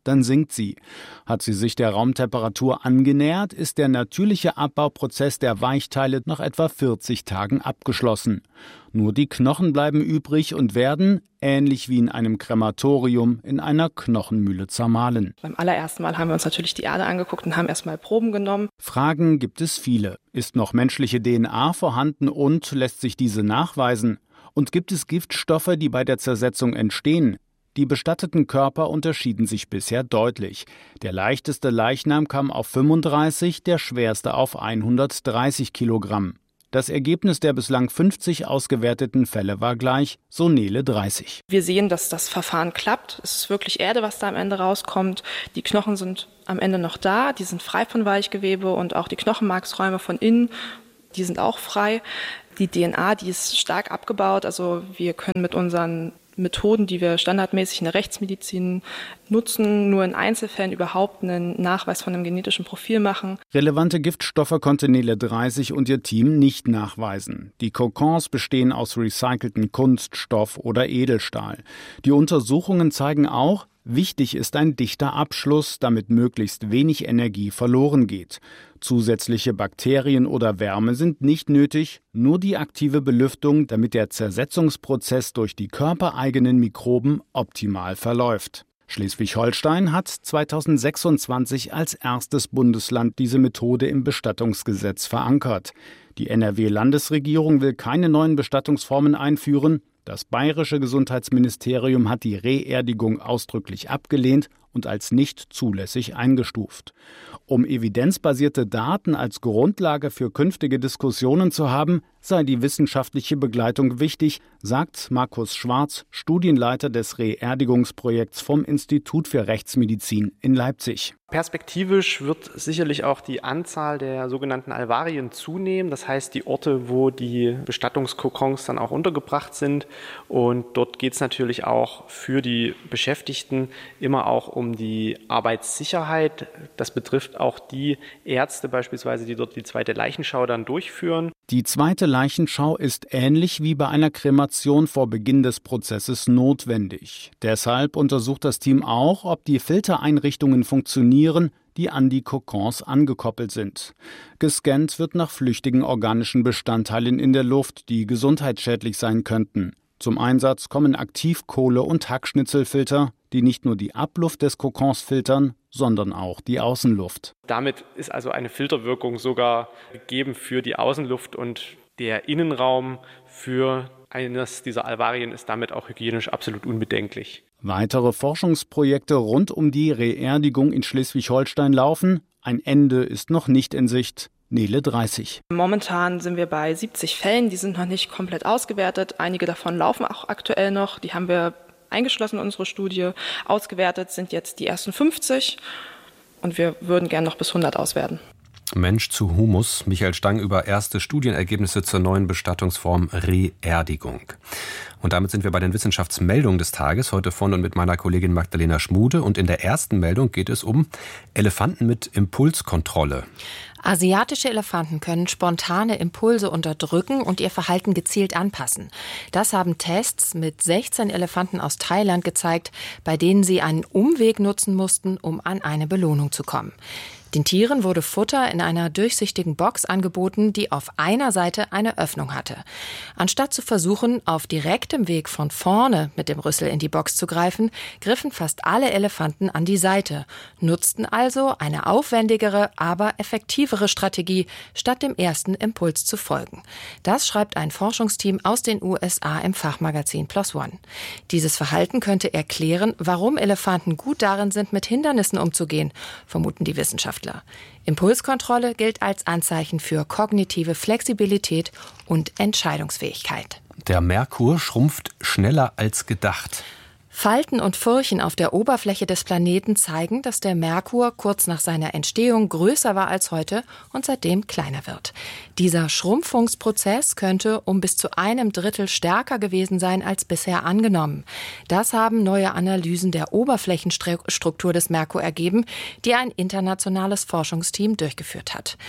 dann sinkt sie. Hat sie sich der Raumtemperatur angenähert, ist der natürliche Abbauprozess der Weichteile nach etwa vierzig Tagen abgeschlossen. Nur die Knochen bleiben übrig und werden, ähnlich wie in einem Krematorium, in einer Knochenmühle zermahlen. Beim allerersten Mal haben wir uns natürlich die Erde angeguckt und haben erstmal Proben genommen. Fragen gibt es viele. Ist noch menschliche D N A vorhanden und lässt sich diese nachweisen? Und gibt es Giftstoffe, die bei der Zersetzung entstehen? Die bestatteten Körper unterschieden sich bisher deutlich. Der leichteste Leichnam kam auf fünfunddreißig, der schwerste auf hundertdreißig Kilogramm. Das Ergebnis der bislang fünfzig ausgewerteten Fälle war gleich, so Nele dreißig. Wir sehen, dass das Verfahren klappt. Es ist wirklich Erde, was da am Ende rauskommt. Die Knochen sind am Ende noch da, die sind frei von Weichgewebe und auch die Knochenmarksräume von innen, die sind auch frei. Die D N A, die ist stark abgebaut, also wir können mit unseren Methoden, die wir standardmäßig in der Rechtsmedizin nutzen, nur in Einzelfällen überhaupt einen Nachweis von einem genetischen Profil machen. Relevante Giftstoffe konnte Nele dreißig und ihr Team nicht nachweisen. Die Kokons bestehen aus recyceltem Kunststoff oder Edelstahl. Die Untersuchungen zeigen auch, wichtig ist ein dichter Abschluss, damit möglichst wenig Energie verloren geht. Zusätzliche Bakterien oder Wärme sind nicht nötig, nur die aktive Belüftung, damit der Zersetzungsprozess durch die körpereigenen Mikroben optimal verläuft. Schleswig-Holstein hat zweitausendsechsundzwanzig als erstes Bundesland diese Methode im Bestattungsgesetz verankert. Die N R W-Landesregierung will keine neuen Bestattungsformen einführen. Das bayerische Gesundheitsministerium hat die Reerdigung ausdrücklich abgelehnt und als nicht zulässig eingestuft. Um evidenzbasierte Daten als Grundlage für künftige Diskussionen zu haben, sei die wissenschaftliche Begleitung wichtig, sagt Markus Schwarz, Studienleiter des Reerdigungsprojekts vom Institut für Rechtsmedizin in Leipzig. Perspektivisch wird sicherlich auch die Anzahl der sogenannten Alvarien zunehmen. Das heißt, die Orte, wo die Bestattungskokons dann auch untergebracht sind. Und dort geht es natürlich auch für die Beschäftigten immer auch um die Arbeitssicherheit. Das betrifft auch die Ärzte beispielsweise, die dort die zweite Leichenschau dann durchführen. Die zweite Leichenschau ist ähnlich wie bei einer Kremation vor Beginn des Prozesses notwendig. Deshalb untersucht das Team auch, ob die Filtereinrichtungen funktionieren, die an die Kokons angekoppelt sind. Gescannt wird nach flüchtigen organischen Bestandteilen in der Luft, die gesundheitsschädlich sein könnten. Zum Einsatz kommen Aktivkohle- und Hackschnitzelfilter, die nicht nur die Abluft des Kokons filtern, sondern auch die Außenluft. Damit ist also eine Filterwirkung sogar gegeben für die Außenluft und der Innenraum für eines dieser Alvarien ist damit auch hygienisch absolut unbedenklich. Weitere Forschungsprojekte rund um die Reerdigung in Schleswig-Holstein laufen. Ein Ende ist noch nicht in Sicht. Nele dreißig. Momentan sind wir bei siebzig Fällen, die sind noch nicht komplett ausgewertet. Einige davon laufen auch aktuell noch, die haben wir eingeschlossen in unsere Studie. Ausgewertet sind jetzt die ersten fünfzig und wir würden gerne noch bis hundert auswerten. Mensch zu Humus. Michael Stang über erste Studienergebnisse zur neuen Bestattungsform Reerdigung. Und damit sind wir bei den Wissenschaftsmeldungen des Tages, heute von und mit meiner Kollegin Magdalena Schmude. Und in der ersten Meldung geht es um Elefanten mit Impulskontrolle. Asiatische Elefanten können spontane Impulse unterdrücken und ihr Verhalten gezielt anpassen. Das haben Tests mit sechzehn Elefanten aus Thailand gezeigt, bei denen sie einen Umweg nutzen mussten, um an eine Belohnung zu kommen. Den Tieren wurde Futter in einer durchsichtigen Box angeboten, die auf einer Seite eine Öffnung hatte. Anstatt zu versuchen, auf direktem Weg von vorne mit dem Rüssel in die Box zu greifen, griffen fast alle Elefanten an die Seite, nutzten also eine aufwendigere, aber effektivere Strategie, statt dem ersten Impuls zu folgen. Das schreibt ein Forschungsteam aus den U S A im Fachmagazin PLOS ONE. Dieses Verhalten könnte erklären, warum Elefanten gut darin sind, mit Hindernissen umzugehen, vermuten die Wissenschaftler. Impulskontrolle gilt als Anzeichen für kognitive Flexibilität und Entscheidungsfähigkeit. Der Merkur schrumpft schneller als gedacht. Falten und Furchen auf der Oberfläche des Planeten zeigen, dass der Merkur kurz nach seiner Entstehung größer war als heute und seitdem kleiner wird. Dieser Schrumpfungsprozess könnte um bis zu einem Drittel stärker gewesen sein als bisher angenommen. Das haben neue Analysen der Oberflächenstruktur des Merkur ergeben, die ein internationales Forschungsteam durchgeführt hat.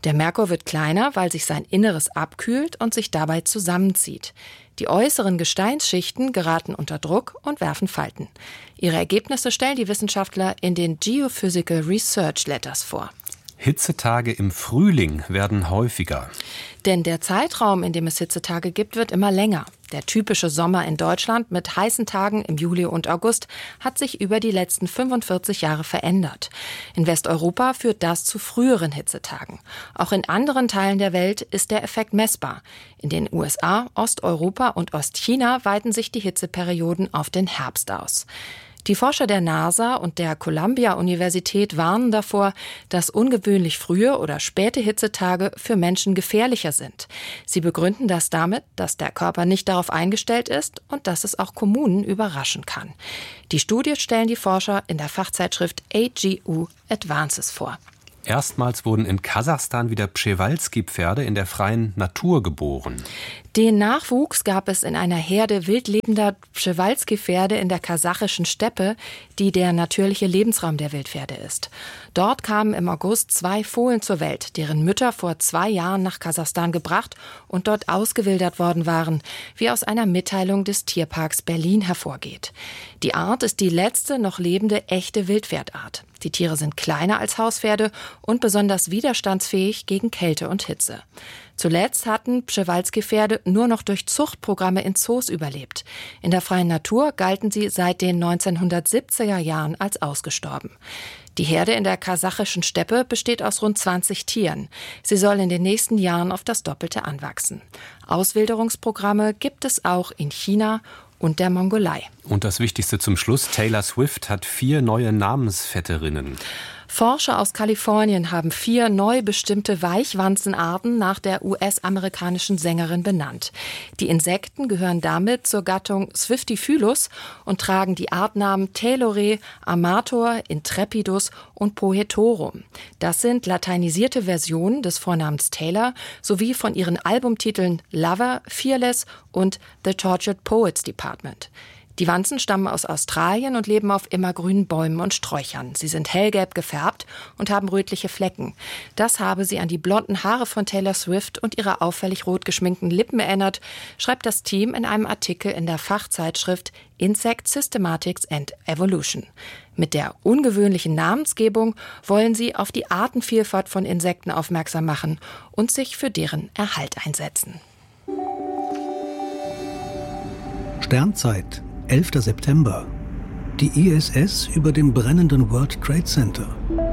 Der Merkur wird kleiner, weil sich sein Inneres abkühlt und sich dabei zusammenzieht. Die äußeren Gesteinsschichten geraten unter Druck und werfen Falten. Ihre Ergebnisse stellen die Wissenschaftler in den Geophysical Research Letters vor. Hitzetage im Frühling werden häufiger. Denn der Zeitraum, in dem es Hitzetage gibt, wird immer länger. Der typische Sommer in Deutschland mit heißen Tagen im Juli und August hat sich über die letzten fünfundvierzig Jahre verändert. In Westeuropa führt das zu früheren Hitzetagen. Auch in anderen Teilen der Welt ist der Effekt messbar. In den U S A, Osteuropa und Ostchina weiten sich die Hitzeperioden auf den Herbst aus. Die Forscher der NASA und der Columbia-Universität warnen davor, dass ungewöhnlich frühe oder späte Hitzetage für Menschen gefährlicher sind. Sie begründen das damit, dass der Körper nicht darauf eingestellt ist und dass es auch Kommunen überraschen kann. Die Studie stellen die Forscher in der Fachzeitschrift A G U Advances vor. Erstmals wurden in Kasachstan wieder Przewalski-Pferde in der freien Natur geboren. Den Nachwuchs gab es in einer Herde wildlebender Przewalski-Pferde in der kasachischen Steppe, die der natürliche Lebensraum der Wildpferde ist. Dort kamen im August zwei Fohlen zur Welt, deren Mütter vor zwei Jahren nach Kasachstan gebracht und dort ausgewildert worden waren, wie aus einer Mitteilung des Tierparks Berlin hervorgeht. Die Art ist die letzte noch lebende echte Wildpferdart. Die Tiere sind kleiner als Hauspferde und besonders widerstandsfähig gegen Kälte und Hitze. Zuletzt hatten Przewalski-Pferde nur noch durch Zuchtprogramme in Zoos überlebt. In der freien Natur galten sie seit den neunzehnhundertsiebziger Jahren als ausgestorben. Die Herde in der kasachischen Steppe besteht aus rund zwanzig Tieren. Sie soll in den nächsten Jahren auf das Doppelte anwachsen. Auswilderungsprogramme gibt es auch in China und der Mongolei. Und das Wichtigste zum Schluss, Taylor Swift hat vier neue Namensvetterinnen. Forscher aus Kalifornien haben vier neu bestimmte Weichwanzenarten nach der U S-amerikanischen Sängerin benannt. Die Insekten gehören damit zur Gattung Swiftifylus und tragen die Artnamen Taylore, Amator, Intrepidus und Poetorum. Das sind lateinisierte Versionen des Vornamens Taylor sowie von ihren Albumtiteln Lover, Fearless und The Tortured Poets Department. Die Wanzen stammen aus Australien und leben auf immergrünen Bäumen und Sträuchern. Sie sind hellgelb gefärbt und haben rötliche Flecken. Das habe sie an die blonden Haare von Taylor Swift und ihre auffällig rot geschminkten Lippen erinnert, schreibt das Team in einem Artikel in der Fachzeitschrift Insect Systematics and Evolution. Mit der ungewöhnlichen Namensgebung wollen sie auf die Artenvielfalt von Insekten aufmerksam machen und sich für deren Erhalt einsetzen. Sternzeit, elfter September. Die I S S über dem brennenden World Trade Center.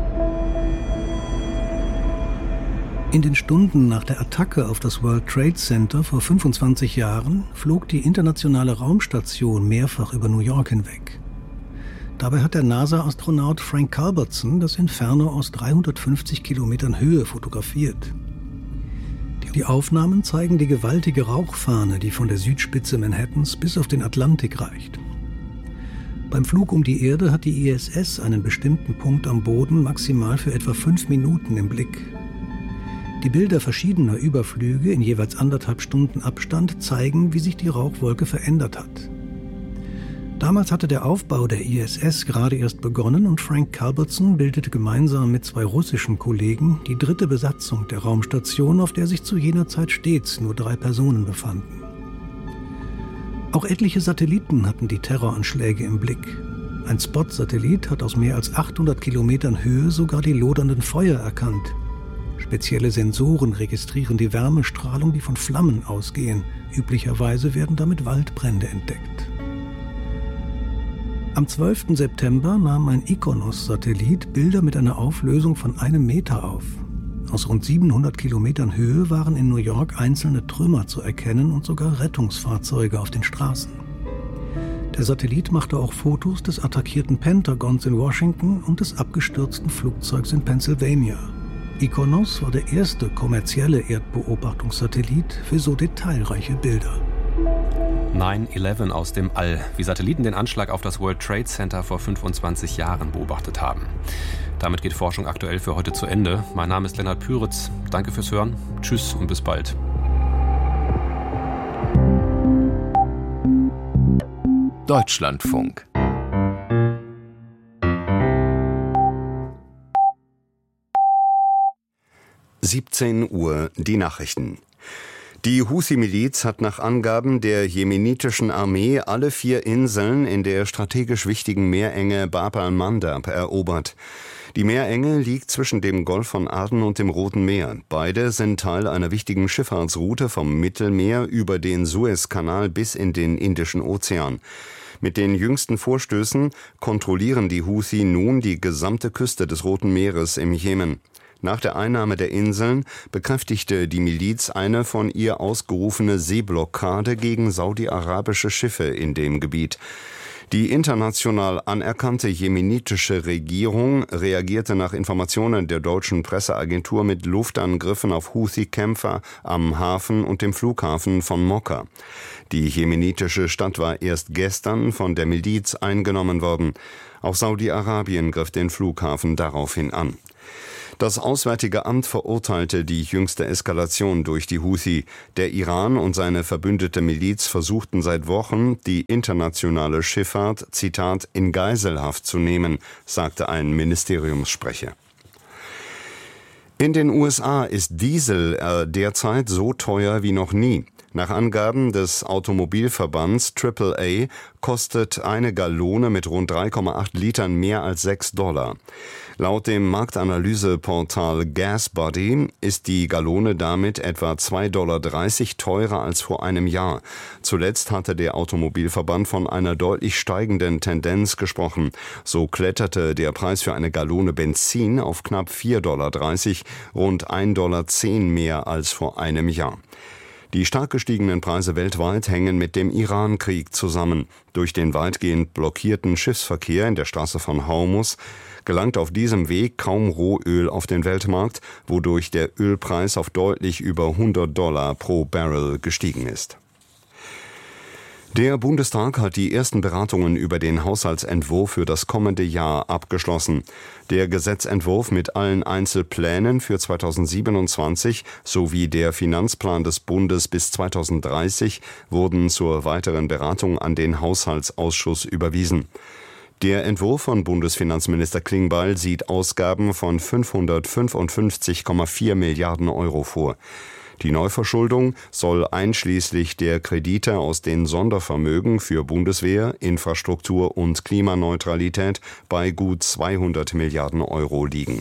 In den Stunden nach der Attacke auf das World Trade Center vor fünfundzwanzig Jahren flog die internationale Raumstation mehrfach über New York hinweg. Dabei hat der NASA-Astronaut Frank Culbertson das Inferno aus dreihundertfünfzig Kilometern Höhe fotografiert. Die Aufnahmen zeigen die gewaltige Rauchfahne, die von der Südspitze Manhattans bis auf den Atlantik reicht. Beim Flug um die Erde hat die I S S einen bestimmten Punkt am Boden maximal für etwa fünf Minuten im Blick. Die Bilder verschiedener Überflüge in jeweils anderthalb Stunden Abstand zeigen, wie sich die Rauchwolke verändert hat. Damals hatte der Aufbau der I S S gerade erst begonnen und Frank Culbertson bildete gemeinsam mit zwei russischen Kollegen die dritte Besatzung der Raumstation, auf der sich zu jener Zeit stets nur drei Personen befanden. Auch etliche Satelliten hatten die Terroranschläge im Blick. Ein Spot-Satellit hat aus mehr als achthundert Kilometern Höhe sogar die lodernden Feuer erkannt. Spezielle Sensoren registrieren die Wärmestrahlung, die von Flammen ausgehen. Üblicherweise werden damit Waldbrände entdeckt. Am zwölften September nahm ein Ikonos-Satellit Bilder mit einer Auflösung von einem Meter auf. Aus rund siebenhundert Kilometern Höhe waren in New York einzelne Trümmer zu erkennen und sogar Rettungsfahrzeuge auf den Straßen. Der Satellit machte auch Fotos des attackierten Pentagons in Washington und des abgestürzten Flugzeugs in Pennsylvania. Ikonos war der erste kommerzielle Erdbeobachtungssatellit für so detailreiche Bilder. neun elf aus dem All, wie Satelliten den Anschlag auf das World Trade Center vor fünfundzwanzig Jahren beobachtet haben. Damit geht Forschung aktuell für heute zu Ende. Mein Name ist Lennart Püritz. Danke fürs Hören. Tschüss und bis bald. Deutschlandfunk. siebzehn Uhr die Nachrichten. Die Houthi-Miliz hat nach Angaben der jemenitischen Armee alle vier Inseln in der strategisch wichtigen Meerenge Bab al-Mandab erobert. Die Meerenge liegt zwischen dem Golf von Aden und dem Roten Meer. Beide sind Teil einer wichtigen Schifffahrtsroute vom Mittelmeer über den Suezkanal bis in den Indischen Ozean. Mit den jüngsten Vorstößen kontrollieren die Houthi nun die gesamte Küste des Roten Meeres im Jemen. Nach der Einnahme der Inseln bekräftigte die Miliz eine von ihr ausgerufene Seeblockade gegen saudi-arabische Schiffe in dem Gebiet. Die international anerkannte jemenitische Regierung reagierte nach Informationen der deutschen Presseagentur mit Luftangriffen auf Houthi-Kämpfer am Hafen und dem Flughafen von Mokka. Die jemenitische Stadt war erst gestern von der Miliz eingenommen worden. Auch Saudi-Arabien griff den Flughafen daraufhin an. Das Auswärtige Amt verurteilte die jüngste Eskalation durch die Houthi. Der Iran und seine verbündete Miliz versuchten seit Wochen, die internationale Schifffahrt, Zitat, in Geiselhaft zu nehmen, sagte ein Ministeriumssprecher. In den U S A ist Diesel äh, derzeit so teuer wie noch nie. Nach Angaben des Automobilverbands Triple A kostet eine Gallone mit rund drei Komma acht Litern mehr als sechs Dollar. Laut dem Marktanalyseportal GasBuddy ist die Gallone damit etwa zwei Komma dreißig Dollar teurer als vor einem Jahr. Zuletzt hatte der Automobilverband von einer deutlich steigenden Tendenz gesprochen. So kletterte der Preis für eine Gallone Benzin auf knapp vier Komma dreißig Dollar, rund ein Komma zehn Dollar mehr als vor einem Jahr. Die stark gestiegenen Preise weltweit hängen mit dem Iran-Krieg zusammen. Durch den weitgehend blockierten Schiffsverkehr in der Straße von Hormuz gelangt auf diesem Weg kaum Rohöl auf den Weltmarkt, wodurch der Ölpreis auf deutlich über hundert Dollar pro Barrel gestiegen ist. Der Bundestag hat die ersten Beratungen über den Haushaltsentwurf für das kommende Jahr abgeschlossen. Der Gesetzentwurf mit allen Einzelplänen für zweitausendsiebenundzwanzig sowie der Finanzplan des Bundes bis zweitausenddreißig wurden zur weiteren Beratung an den Haushaltsausschuss überwiesen. Der Entwurf von Bundesfinanzminister Klingbeil sieht Ausgaben von fünfhundertfünfundfünfzig Komma vier Milliarden Euro vor. Die Neuverschuldung soll einschließlich der Kredite aus den Sondervermögen für Bundeswehr, Infrastruktur und Klimaneutralität bei gut zweihundert Milliarden Euro liegen.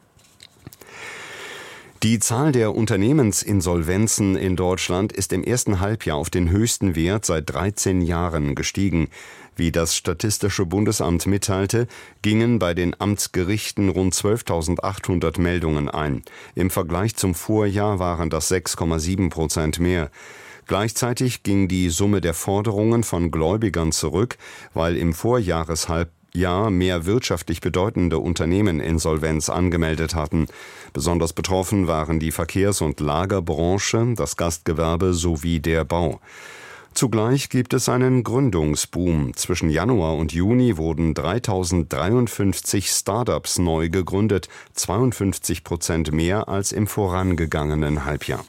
Die Zahl der Unternehmensinsolvenzen in Deutschland ist im ersten Halbjahr auf den höchsten Wert seit dreizehn Jahren gestiegen. Wie das Statistische Bundesamt mitteilte, gingen bei den Amtsgerichten rund zwölftausendachthundert Meldungen ein. Im Vergleich zum Vorjahr waren das sechs Komma sieben Prozent mehr. Gleichzeitig ging die Summe der Forderungen von Gläubigern zurück, weil im Vorjahreshalbjahr mehr wirtschaftlich bedeutende Unternehmen Insolvenz angemeldet hatten. Besonders betroffen waren die Verkehrs- und Lagerbranche, das Gastgewerbe sowie der Bau. Zugleich gibt es einen Gründungsboom. Zwischen Januar und Juni wurden dreitausenddreiundfünfzig Start-ups neu gegründet, zweiundfünfzig Prozent mehr als im vorangegangenen Halbjahr.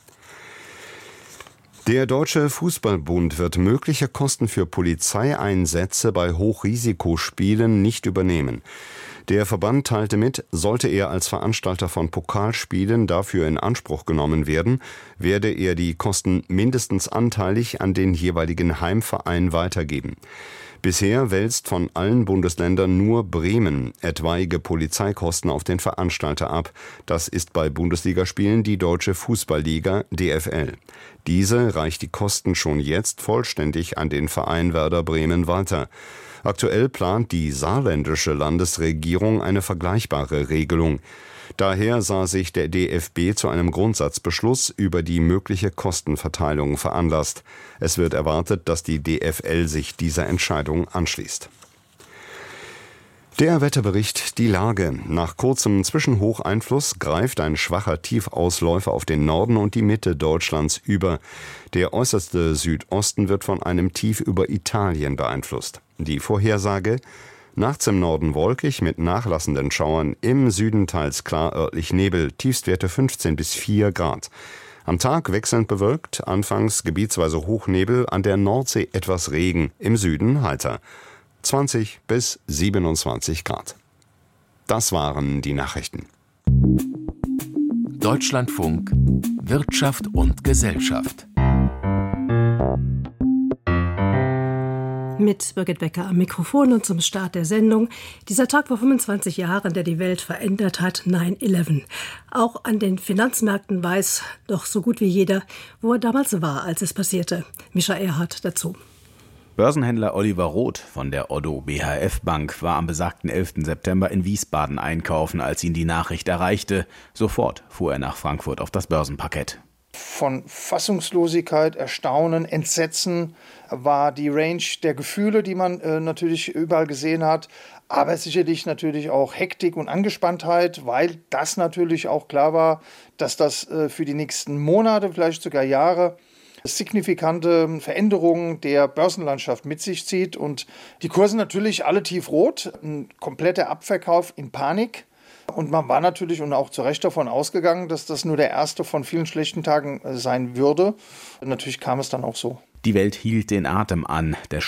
Der Deutsche Fußballbund wird mögliche Kosten für Polizeieinsätze bei Hochrisikospielen nicht übernehmen. Der Verband teilte mit, sollte er als Veranstalter von Pokalspielen dafür in Anspruch genommen werden, werde er die Kosten mindestens anteilig an den jeweiligen Heimverein weitergeben. Bisher wälzt von allen Bundesländern nur Bremen etwaige Polizeikosten auf den Veranstalter ab. Das ist bei Bundesligaspielen die Deutsche Fußballliga D F L. Diese reicht die Kosten schon jetzt vollständig an den Verein Werder Bremen weiter. Aktuell plant die saarländische Landesregierung eine vergleichbare Regelung. Daher sah sich der D F B zu einem Grundsatzbeschluss über die mögliche Kostenverteilung veranlasst. Es wird erwartet, dass die D F L sich dieser Entscheidung anschließt. Der Wetterbericht, die Lage. Nach kurzem Zwischenhocheinfluss greift ein schwacher Tiefausläufer auf den Norden und die Mitte Deutschlands über. Der äußerste Südosten wird von einem Tief über Italien beeinflusst. Die Vorhersage: nachts im Norden wolkig mit nachlassenden Schauern, im Süden teils klar örtlich Nebel, Tiefstwerte fünfzehn bis vier Grad. Am Tag wechselnd bewölkt, anfangs gebietsweise Hochnebel, an der Nordsee etwas Regen, im Süden heiter. zwanzig bis siebenundzwanzig Grad. Das waren die Nachrichten. Deutschlandfunk Wirtschaft und Gesellschaft. Mit Birgit Becker am Mikrofon und zum Start der Sendung. Dieser Tag vor fünfundzwanzig Jahren, der die Welt verändert hat, neun elf. Auch an den Finanzmärkten weiß doch so gut wie jeder, wo er damals war, als es passierte. Mischa Erhardt dazu. Börsenhändler Oliver Roth von der Oddo B H F Bank war am besagten elften September in Wiesbaden einkaufen, als ihn die Nachricht erreichte. Sofort fuhr er nach Frankfurt auf das Börsenparkett. Von Fassungslosigkeit, Erstaunen, Entsetzen war die Range der Gefühle, die man äh, natürlich überall gesehen hat, aber sicherlich natürlich auch Hektik und Angespanntheit, weil das natürlich auch klar war, dass das äh, für die nächsten Monate, vielleicht sogar Jahre, signifikante Veränderungen der Börsenlandschaft mit sich zieht und die Kurse natürlich alle tiefrot, ein kompletter Abverkauf in Panik. Und man war natürlich und auch zu Recht davon ausgegangen, dass das nur der erste von vielen schlechten Tagen sein würde. Und natürlich kam es dann auch so. Die Welt hielt den Atem an. Der